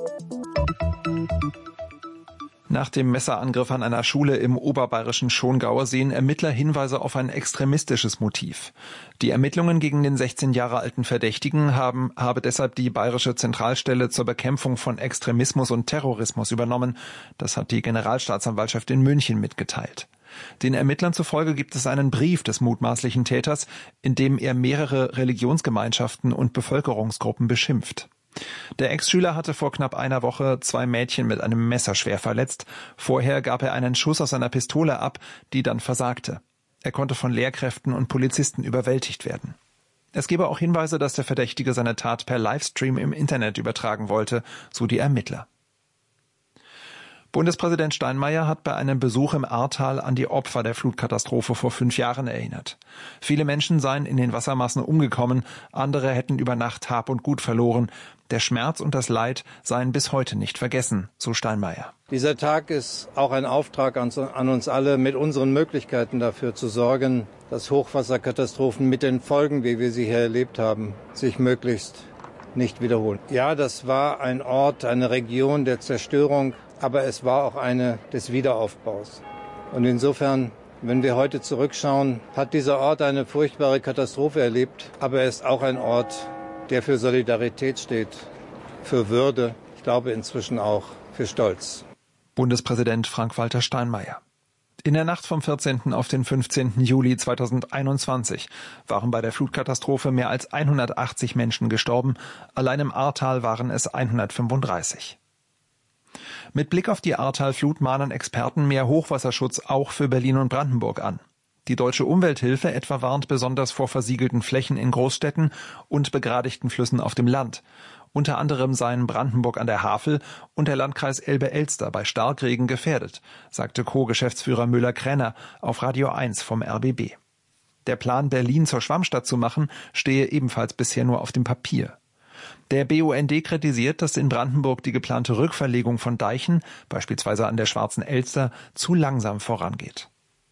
Nach dem Messerangriff an einer Schule im oberbayerischen Schongau sehen Ermittler Hinweise auf ein extremistisches Motiv. Die Ermittlungen gegen den sechzehn Jahre alten Verdächtigen haben, habe deshalb die Bayerische Zentralstelle zur Bekämpfung von Extremismus und Terrorismus übernommen. Das hat die Generalstaatsanwaltschaft in München mitgeteilt. Den Ermittlern zufolge gibt es einen Brief des mutmaßlichen Täters, in dem er mehrere Religionsgemeinschaften und Bevölkerungsgruppen beschimpft. Der Ex-Schüler hatte vor knapp einer Woche zwei Mädchen mit einem Messer schwer verletzt. Vorher gab er einen Schuss aus einer Pistole ab, die dann versagte. Er konnte von Lehrkräften und Polizisten überwältigt werden. Es gebe auch Hinweise, dass der Verdächtige seine Tat per Livestream im Internet übertragen wollte, so die Ermittler. Bundespräsident Steinmeier hat bei einem Besuch im Ahrtal an die Opfer der Flutkatastrophe vor fünf Jahren erinnert. Viele Menschen seien in den Wassermassen umgekommen, andere hätten über Nacht Hab und Gut verloren. Der Schmerz und das Leid seien bis heute nicht vergessen, so Steinmeier. Dieser Tag ist auch ein Auftrag an uns alle, mit unseren Möglichkeiten dafür zu sorgen, dass Hochwasserkatastrophen mit den Folgen, wie wir sie hier erlebt haben, sich möglichst nicht wiederholen. Ja, das war ein Ort, eine Region der Zerstörung, aber es war auch eine des Wiederaufbaus. Und insofern, wenn wir heute zurückschauen, hat dieser Ort eine furchtbare Katastrophe erlebt, aber er ist auch ein Ort, der für Solidarität steht, für Würde, ich glaube inzwischen auch für Stolz. Bundespräsident Frank-Walter Steinmeier. In der Nacht vom vierzehnten auf den fünfzehnten Juli zweitausendeinundzwanzig waren bei der Flutkatastrophe mehr als hundertachtzig Menschen gestorben. Allein im Ahrtal waren es hundertfünfunddreißig. Mit Blick auf die Ahrtal-Flut mahnen Experten mehr Hochwasserschutz auch für Berlin und Brandenburg an. Die Deutsche Umwelthilfe etwa warnt besonders vor versiegelten Flächen in Großstädten und begradigten Flüssen auf dem Land. Unter anderem seien Brandenburg an der Havel und der Landkreis Elbe-Elster bei Starkregen gefährdet, sagte Co-Geschäftsführer Müller-Krenner auf Radio eins vom R B B. Der Plan, Berlin zur Schwammstadt zu machen, stehe ebenfalls bisher nur auf dem Papier. Der B U N D kritisiert, dass in Brandenburg die geplante Rückverlegung von Deichen, beispielsweise an der Schwarzen Elster, zu langsam vorangeht.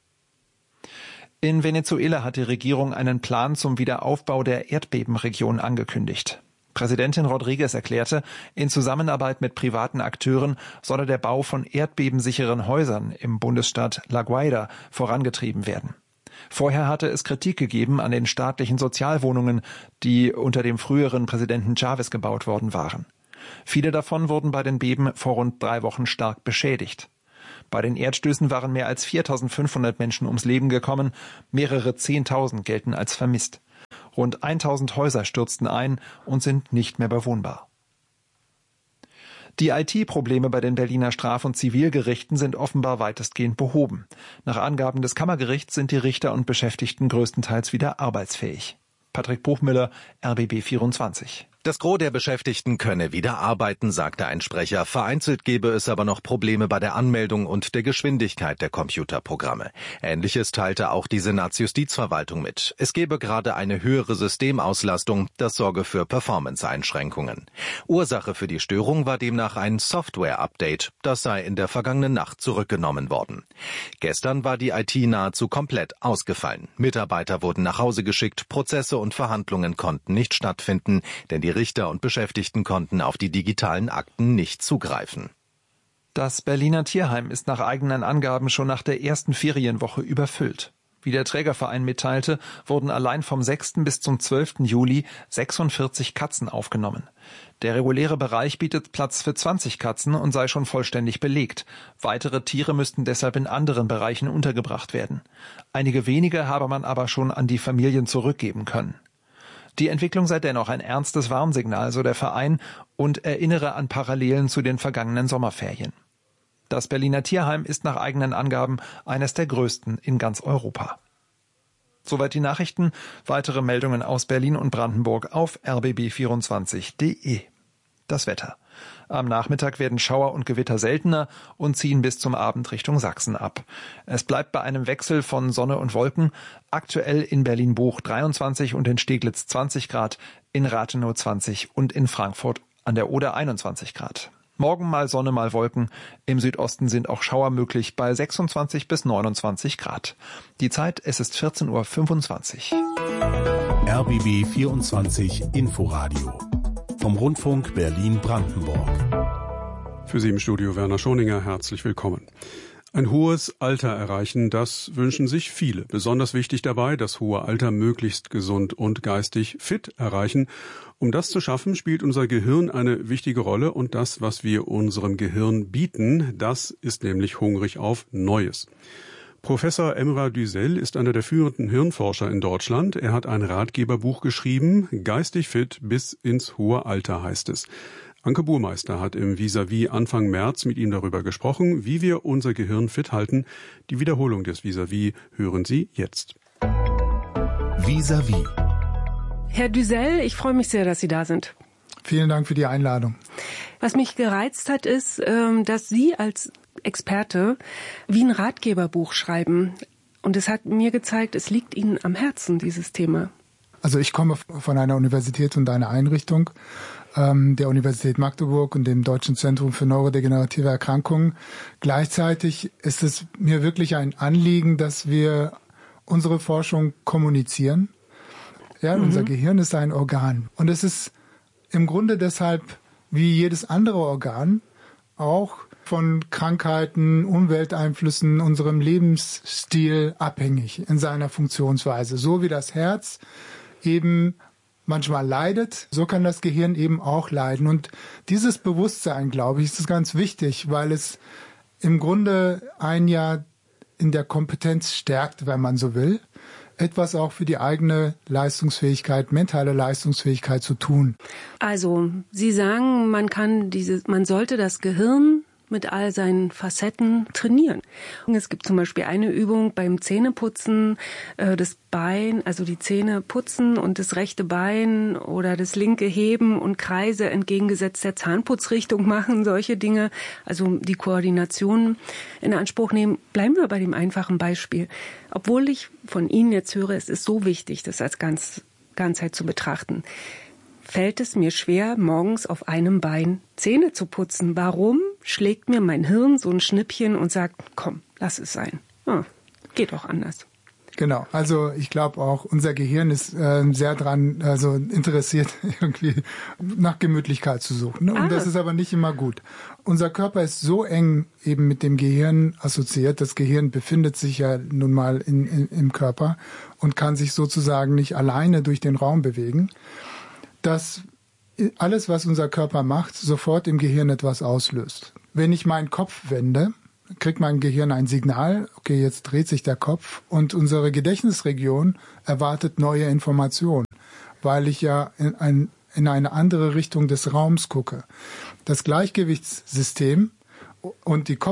In Venezuela hat die Regierung einen Plan zum Wiederaufbau der Erdbebenregion angekündigt. Präsidentin Rodriguez erklärte, in Zusammenarbeit mit privaten Akteuren solle der Bau von erdbebensicheren Häusern im Bundesstaat La Guaira vorangetrieben werden. Vorher hatte es Kritik gegeben an den staatlichen Sozialwohnungen, die unter dem früheren Präsidenten Chávez gebaut worden waren. Viele davon wurden bei den Beben vor rund drei Wochen stark beschädigt. Bei den Erdstößen waren mehr als viertausendfünfhundert Menschen ums Leben gekommen, mehrere Zehntausend gelten als vermisst. Rund tausend Häuser stürzten ein und sind nicht mehr bewohnbar. Die I T-Probleme bei den Berliner Straf- und Zivilgerichten sind offenbar weitestgehend behoben. Nach Angaben des Kammergerichts sind die Richter und Beschäftigten größtenteils wieder arbeitsfähig. Patrick Buchmüller, R B B vierundzwanzig. Das Gros der Beschäftigten könne wieder arbeiten, sagte ein Sprecher. Vereinzelt gebe es aber noch Probleme bei der Anmeldung und der Geschwindigkeit der Computerprogramme. Ähnliches teilte auch die Senatsjustizverwaltung mit. Es gebe gerade eine höhere Systemauslastung, das sorge für Performance-Einschränkungen. Ursache für die Störung war demnach ein Software-Update. Das sei in der vergangenen Nacht zurückgenommen worden. Gestern war die I T nahezu komplett ausgefallen. Mitarbeiter wurden nach Hause geschickt, Prozesse und Verhandlungen konnten nicht stattfinden, denn die Richter und Beschäftigten konnten auf die digitalen Akten nicht zugreifen. Das Berliner Tierheim ist nach eigenen Angaben schon nach der ersten Ferienwoche überfüllt. Wie der Trägerverein mitteilte, wurden allein vom sechsten bis zum zwölften Juli sechsundvierzig Katzen aufgenommen. Der reguläre Bereich bietet Platz für zwanzig Katzen und sei schon vollständig belegt. Weitere Tiere müssten deshalb in anderen Bereichen untergebracht werden. Einige wenige habe man aber schon an die Familien zurückgeben können. Die Entwicklung sei dennoch ein ernstes Warnsignal, so der Verein, und erinnere an Parallelen zu den vergangenen Sommerferien. Das Berliner Tierheim ist nach eigenen Angaben eines der größten in ganz Europa. Soweit die Nachrichten. Weitere Meldungen aus Berlin und Brandenburg auf r b b vierundzwanzig punkt d e. Das Wetter. Am Nachmittag werden Schauer und Gewitter seltener und ziehen bis zum Abend Richtung Sachsen ab. Es bleibt bei einem Wechsel von Sonne und Wolken. Aktuell in Berlin-Buch dreiundzwanzig und in Steglitz zwanzig Grad, in Rathenow zwanzig und in Frankfurt an der Oder einundzwanzig Grad. Morgen mal Sonne, mal Wolken. Im Südosten sind auch Schauer möglich bei sechsundzwanzig bis neunundzwanzig Grad. Die Zeit, es ist vierzehn Uhr fünfundzwanzig. R B B vierundzwanzig Inforadio vom Rundfunk Berlin-Brandenburg. Für Sie im Studio Werner Schoninger, herzlich willkommen. Ein hohes Alter erreichen, das wünschen sich viele. Besonders wichtig dabei, das hohe Alter möglichst gesund und geistig fit erreichen. Um das zu schaffen, spielt unser Gehirn eine wichtige Rolle und das, was wir unserem Gehirn bieten, das ist nämlich hungrig auf Neues. Professor Emrah Düzel ist einer der führenden Hirnforscher in Deutschland. Er hat ein Ratgeberbuch geschrieben, Geistig fit bis ins hohe Alter heißt es. Anke Burmeister hat im Vis-à-vis Anfang März mit ihm darüber gesprochen, wie wir unser Gehirn fit halten. Die Wiederholung des Vis-à-vis hören Sie jetzt. Vis-à-vis. Herr Düzel, ich freue mich sehr, dass Sie da sind. Vielen Dank für die Einladung. Was mich gereizt hat, ist, dass Sie als Experte wie ein Ratgeberbuch schreiben. Und es hat mir gezeigt, es liegt Ihnen am Herzen, dieses Thema. Also ich komme von einer Universität und einer Einrichtung, ähm, der Universität Magdeburg und dem Deutschen Zentrum für neurodegenerative Erkrankungen. Gleichzeitig ist es mir wirklich ein Anliegen, dass wir unsere Forschung kommunizieren. Ja, mhm. Unser Gehirn ist ein Organ. Und es ist im Grunde deshalb wie jedes andere Organ auch von Krankheiten, Umwelteinflüssen, unserem Lebensstil abhängig in seiner Funktionsweise. So wie das Herz eben manchmal leidet, so kann das Gehirn eben auch leiden. Und dieses Bewusstsein, glaube ich, ist ganz wichtig, weil es im Grunde ein Jahr in der Kompetenz stärkt, wenn man so will, etwas auch für die eigene Leistungsfähigkeit, mentale Leistungsfähigkeit zu tun. Also, Sie sagen, man kann diese, man sollte das Gehirn mit all seinen Facetten trainieren. Es gibt zum Beispiel eine Übung beim Zähneputzen, äh, das Bein, also die Zähne putzen und das rechte Bein oder das linke heben und Kreise entgegengesetzt der Zahnputzrichtung machen, solche Dinge, also die Koordination in Anspruch nehmen. Bleiben wir bei dem einfachen Beispiel. Obwohl ich von Ihnen jetzt höre, es ist so wichtig, das als ganz, Ganzheit zu betrachten. fällt es mir schwer, morgens auf einem Bein Zähne zu putzen. Warum schlägt mir mein Hirn so ein Schnippchen und sagt, komm, lass es sein. Ah, geht auch anders. Genau, also ich glaube auch, unser Gehirn ist äh, sehr dran, also interessiert, irgendwie nach Gemütlichkeit zu suchen. Ne? Und ah. das ist aber nicht immer gut. Unser Körper ist so eng eben mit dem Gehirn assoziiert. Das Gehirn befindet sich ja nun mal in, in, im Körper und kann sich sozusagen nicht alleine durch den Raum bewegen, dass alles, was unser Körper macht, sofort im Gehirn etwas auslöst. Wenn ich meinen Kopf wende, kriegt mein Gehirn ein Signal, okay, jetzt dreht sich der Kopf und unsere Gedächtnisregion erwartet neue Informationen, weil ich ja in, ein, in eine andere Richtung des Raums gucke. Das Gleichgewichtssystem und die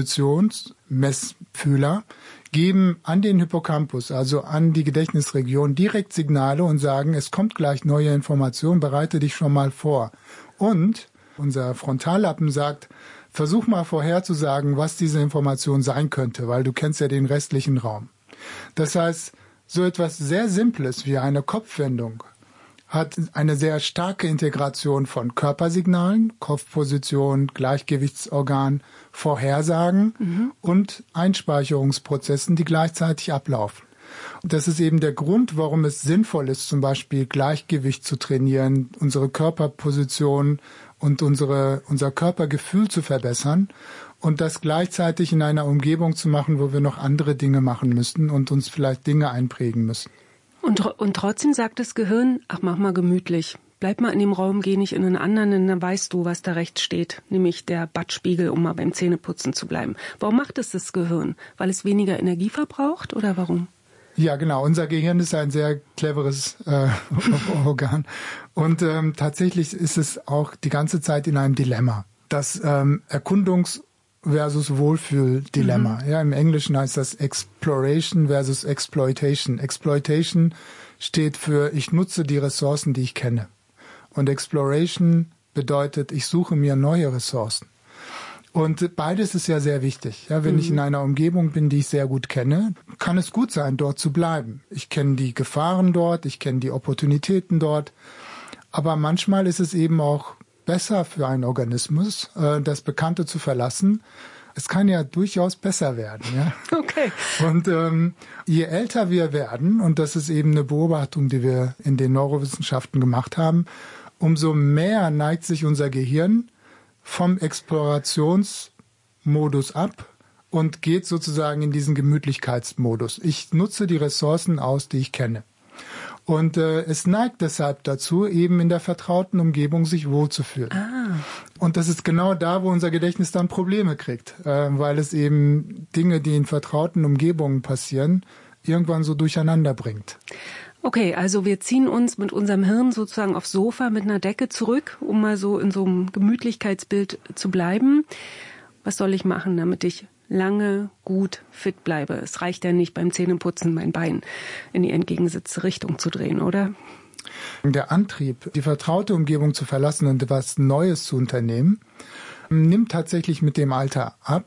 Kopfpositionsmessfühler geben an den Hippocampus, also an die Gedächtnisregion, direkt Signale und sagen, es kommt gleich neue Informationen, bereite dich schon mal vor. Und unser Frontallappen sagt, versuch mal vorherzusagen, was diese Information sein könnte, weil du kennst ja den restlichen Raum. Das heißt, so etwas sehr Simples wie eine Kopfwendung hat eine sehr starke Integration von Körpersignalen, Kopfposition, Gleichgewichtsorgan, Vorhersagen mhm. und Einspeicherungsprozessen, die gleichzeitig ablaufen. Und das ist eben der Grund, warum es sinnvoll ist, zum Beispiel Gleichgewicht zu trainieren, unsere Körperposition und unsere, unser Körpergefühl zu verbessern und das gleichzeitig in einer Umgebung zu machen, wo wir noch andere Dinge machen müssen und uns vielleicht Dinge einprägen müssen. Und, und trotzdem sagt das Gehirn, ach, mach mal gemütlich. Bleib mal in dem Raum, geh nicht in einen anderen, denn dann weißt du, was da rechts steht, nämlich der Badspiegel, um mal beim Zähneputzen zu bleiben. Warum macht es das Gehirn? Weil es weniger Energie verbraucht oder warum? Ja, genau. Unser Gehirn ist ein sehr cleveres äh, Organ. Und ähm, tatsächlich ist es auch die ganze Zeit in einem Dilemma. Das ähm, Erkundungs- versus Wohlfühl-Dilemma. Mhm. Ja, im Englischen heißt das Exploration versus Exploitation. Exploitation steht für, ich nutze die Ressourcen, die ich kenne. Und Exploration bedeutet, ich suche mir neue Ressourcen. Und beides ist ja sehr wichtig. Ja, wenn mhm. ich in einer Umgebung bin, die ich sehr gut kenne, kann es gut sein, dort zu bleiben. Ich kenne die Gefahren dort, ich kenne die Opportunitäten dort. Aber manchmal ist es eben auch besser für einen Organismus, äh, das Bekannte zu verlassen. Es kann ja durchaus besser werden. Ja? Okay. Und ähm, je älter wir werden, und das ist eben eine Beobachtung, die wir in den Neurowissenschaften gemacht haben, umso mehr neigt sich unser Gehirn vom Explorationsmodus ab und geht sozusagen in diesen Gemütlichkeitsmodus. Ich nutze die Ressourcen aus, die ich kenne. Und äh, es neigt deshalb dazu, eben in der vertrauten Umgebung sich wohlzufühlen. Ah. Und das ist genau da, wo unser Gedächtnis dann Probleme kriegt, äh, weil es eben Dinge, die in vertrauten Umgebungen passieren, irgendwann so durcheinander bringt. Okay, also wir ziehen uns mit unserem Hirn sozusagen aufs Sofa mit einer Decke zurück, um mal so in so einem Gemütlichkeitsbild zu bleiben. Was soll ich machen, damit ich lange gut fit bleibe? Es reicht ja nicht beim Zähneputzen mein Bein in die entgegengesetzte Richtung zu drehen, oder? Der Antrieb, die vertraute Umgebung zu verlassen und etwas Neues zu unternehmen, nimmt tatsächlich mit dem Alter ab.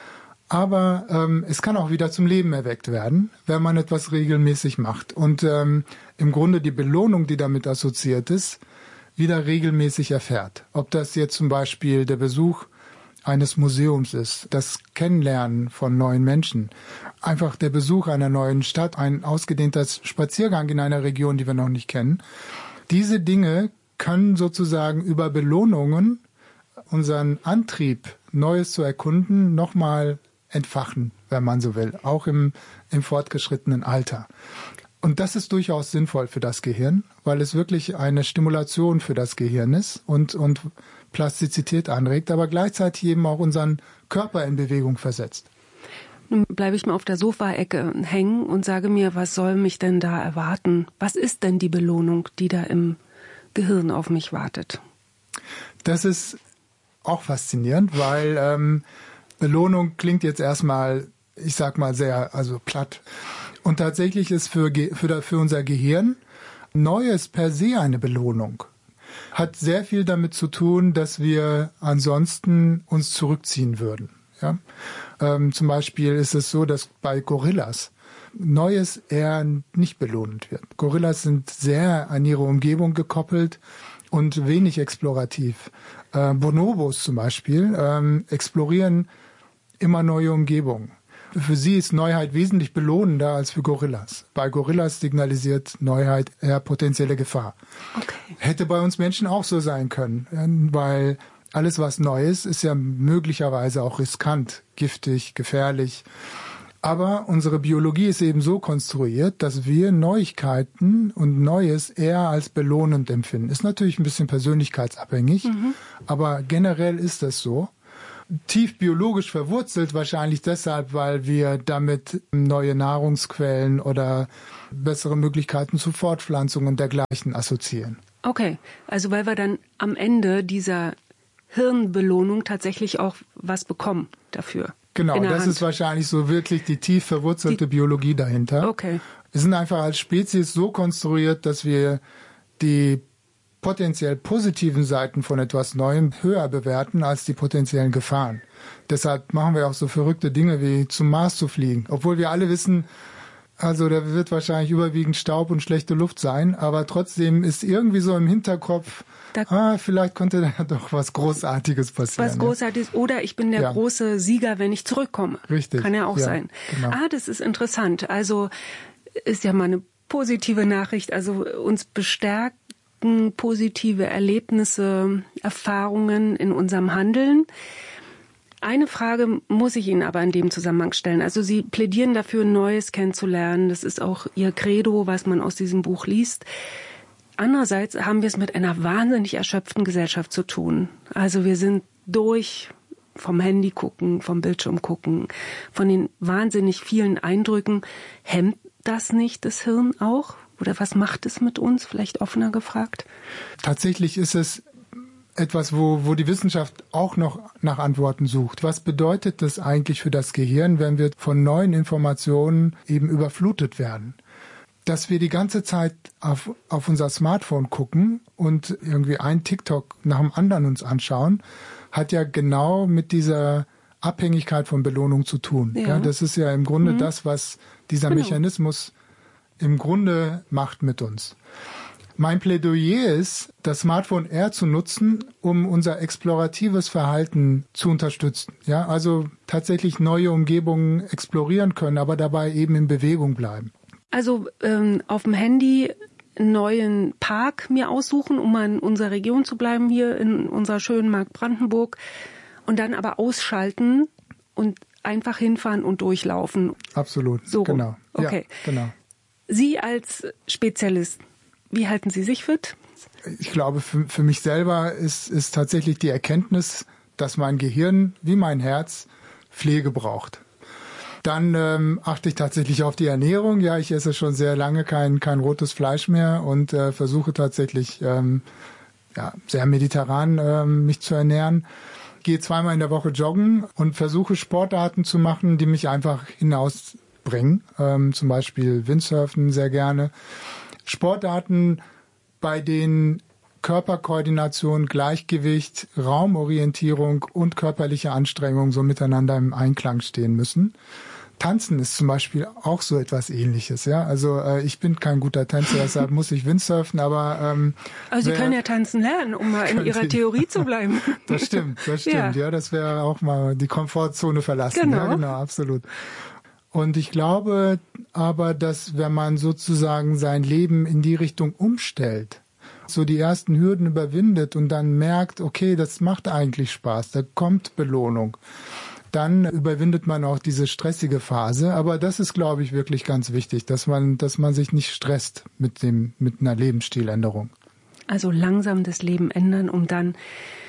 Aber ähm, es kann auch wieder zum Leben erweckt werden, wenn man etwas regelmäßig macht. Und ähm, im Grunde die Belohnung, die damit assoziiert ist, wieder regelmäßig erfährt. Ob das jetzt zum Beispiel der Besuch eines Museums ist, das Kennenlernen von neuen Menschen, einfach der Besuch einer neuen Stadt, ein ausgedehnter Spaziergang in einer Region, die wir noch nicht kennen. Diese Dinge können sozusagen über Belohnungen unseren Antrieb, Neues zu erkunden, nochmal entfachen, wenn man so will, auch im, im fortgeschrittenen Alter. Und das ist durchaus sinnvoll für das Gehirn, weil es wirklich eine Stimulation für das Gehirn ist und, und Plastizität anregt, aber gleichzeitig eben auch unseren Körper in Bewegung versetzt. Nun bleibe ich mal auf der Sofaecke hängen und sage mir, was soll mich denn da erwarten? Was ist denn die Belohnung, die da im Gehirn auf mich wartet? Das ist auch faszinierend, weil ähm, Belohnung klingt jetzt erstmal, ich sag mal sehr, also platt. Und tatsächlich ist für, für, für unser Gehirn Neues per se eine Belohnung. Hat sehr viel damit zu tun, dass wir ansonsten uns zurückziehen würden. Ja? Ähm, zum Beispiel ist es so, dass bei Gorillas Neues eher nicht belohnt wird. Gorillas sind sehr an ihre Umgebung gekoppelt und wenig explorativ. Äh, Bonobos zum Beispiel ähm, explorieren immer neue Umgebungen. Für sie ist Neuheit wesentlich belohnender als für Gorillas. Bei Gorillas signalisiert Neuheit eher potenzielle Gefahr. Okay. Hätte bei uns Menschen auch so sein können, weil alles, was neu ist, ist ja möglicherweise auch riskant, giftig, gefährlich. Aber unsere Biologie ist eben so konstruiert, dass wir Neuigkeiten und Neues eher als belohnend empfinden. Ist natürlich ein bisschen persönlichkeitsabhängig, mhm. aber generell ist das so. Tief biologisch verwurzelt, wahrscheinlich deshalb, weil wir damit neue Nahrungsquellen oder bessere Möglichkeiten zur Fortpflanzung und dergleichen assoziieren. Okay, also weil wir dann am Ende dieser Hirnbelohnung tatsächlich auch was bekommen dafür. Genau, das Hand. Ist wahrscheinlich so wirklich die tief verwurzelte die, Biologie dahinter. Okay. Wir sind einfach als Spezies so konstruiert, dass wir die potenziell positiven Seiten von etwas Neuem höher bewerten als die potenziellen Gefahren. Deshalb machen wir auch so verrückte Dinge wie zum Mars zu fliegen. Obwohl wir alle wissen, also da wird wahrscheinlich überwiegend Staub und schlechte Luft sein, aber trotzdem ist irgendwie so im Hinterkopf, da, ah, vielleicht könnte da doch was Großartiges passieren. Was Großartiges ja. Oder ich bin der ja. große Sieger, wenn ich zurückkomme. Richtig. Kann ja auch ja, sein. Genau. Ah, das ist interessant. Also ist ja mal eine positive Nachricht. Also uns bestärkt positive Erlebnisse, Erfahrungen in unserem Handeln. Eine Frage muss ich Ihnen aber in dem Zusammenhang stellen. Also Sie plädieren dafür, Neues kennenzulernen. Das ist auch Ihr Credo, was man aus diesem Buch liest. Andererseits haben wir es mit einer wahnsinnig erschöpften Gesellschaft zu tun. Also wir sind durch vom Handy gucken, vom Bildschirm gucken, von den wahnsinnig vielen Eindrücken. Hemmt das nicht das Hirn auch? Oder was macht es mit uns? Vielleicht offener gefragt. Tatsächlich ist es etwas, wo, wo die Wissenschaft auch noch nach Antworten sucht. Was bedeutet das eigentlich für das Gehirn, wenn wir von neuen Informationen eben überflutet werden? Dass wir die ganze Zeit auf, auf unser Smartphone gucken und irgendwie ein TikTok nach dem anderen uns anschauen, hat ja genau mit dieser Abhängigkeit von Belohnung zu tun. Ja. Ja, das ist ja im Grunde mhm. das, was dieser genau. Mechanismus im Grunde macht mit uns. Mein Plädoyer ist, das Smartphone eher zu nutzen, um unser exploratives Verhalten zu unterstützen. Ja, also tatsächlich neue Umgebungen explorieren können, aber dabei eben in Bewegung bleiben. Also ähm, auf dem Handy einen neuen Park mir aussuchen, um mal in unserer Region zu bleiben, hier in unserer schönen Mark Brandenburg, und dann aber ausschalten und einfach hinfahren und durchlaufen. Absolut, so genau. Okay. Ja, genau. Sie als Spezialist, wie halten Sie sich fit? Ich glaube, für, für mich selber ist, ist tatsächlich die Erkenntnis, dass mein Gehirn wie mein Herz Pflege braucht. Dann ähm, achte ich tatsächlich auf die Ernährung. Ja, ich esse schon sehr lange kein, kein rotes Fleisch mehr und äh, versuche tatsächlich ähm, ja, sehr mediterran ähm, mich zu ernähren. Gehe zweimal in der Woche joggen und versuche Sportarten zu machen, die mich einfach hinaus bringen, ähm, zum Beispiel Windsurfen sehr gerne. Sportarten, bei denen Körperkoordination, Gleichgewicht, Raumorientierung und körperliche Anstrengung so miteinander im Einklang stehen müssen. Tanzen ist zum Beispiel auch so etwas Ähnliches, ja. Also äh, ich bin kein guter Tänzer, deshalb muss ich Windsurfen, aber ähm, also Sie können ja tanzen lernen, um mal in Ihrer Theorie zu bleiben. Das stimmt, das stimmt, ja. ja. Das wäre auch mal die Komfortzone verlassen. Genau. Ja, genau, absolut. Und ich glaube aber, dass wenn man sozusagen sein Leben in die Richtung umstellt, so die ersten Hürden überwindet und dann merkt, okay, das macht eigentlich Spaß, da kommt Belohnung, dann überwindet man auch diese stressige Phase. Aber das ist, glaube ich, wirklich ganz wichtig, dass man, dass man sich nicht stresst mit dem, mit einer Lebensstiländerung. Also langsam das Leben ändern, um dann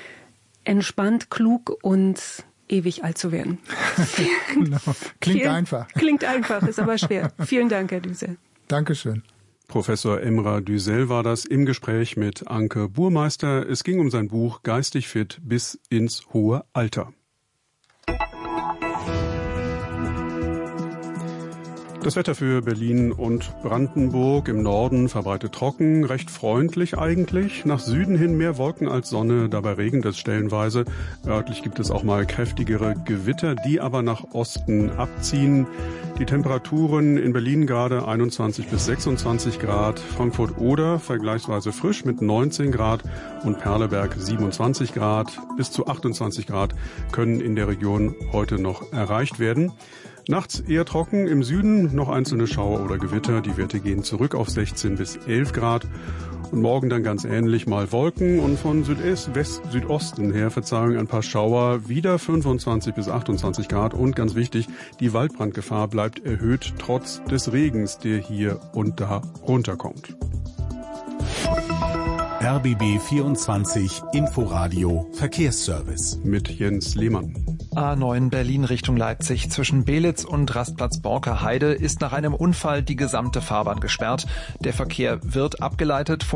entspannt, klug und ewig alt zu werden. Genau. Klingt Viel, einfach. Klingt einfach, ist aber schwer. Vielen Dank, Herr Düsel. Dankeschön. Professor Emrah Düsel war das im Gespräch mit Anke Burmeister. Es ging um sein Buch Geistig fit bis ins hohe Alter. Das Wetter für Berlin und Brandenburg: im Norden verbreitet trocken, recht freundlich eigentlich. Nach Süden hin mehr Wolken als Sonne, dabei regnet es stellenweise. Örtlich gibt es auch mal kräftigere Gewitter, die aber nach Osten abziehen. Die Temperaturen in Berlin gerade einundzwanzig bis sechsundzwanzig Grad, Frankfurt-Oder vergleichsweise frisch mit neunzehn Grad und Perleberg siebenundzwanzig Grad. Bis zu achtundzwanzig Grad können in der Region heute noch erreicht werden. Nachts eher trocken, im Süden noch einzelne Schauer oder Gewitter. Die Werte gehen zurück auf sechzehn bis elf Grad. Und morgen dann ganz ähnlich, mal Wolken und von Südest, West, Südosten her, Verzeihung, ein paar Schauer, wieder fünfundzwanzig bis achtundzwanzig Grad. Und ganz wichtig, die Waldbrandgefahr bleibt erhöht, trotz des Regens, der hier und da runterkommt. R B B vierundzwanzig Inforadio Verkehrsservice mit Jens Lehmann. A neun Berlin Richtung Leipzig zwischen Belitz und Rastplatz Borker Heide ist nach einem Unfall die gesamte Fahrbahn gesperrt. Der Verkehr wird abgeleitet.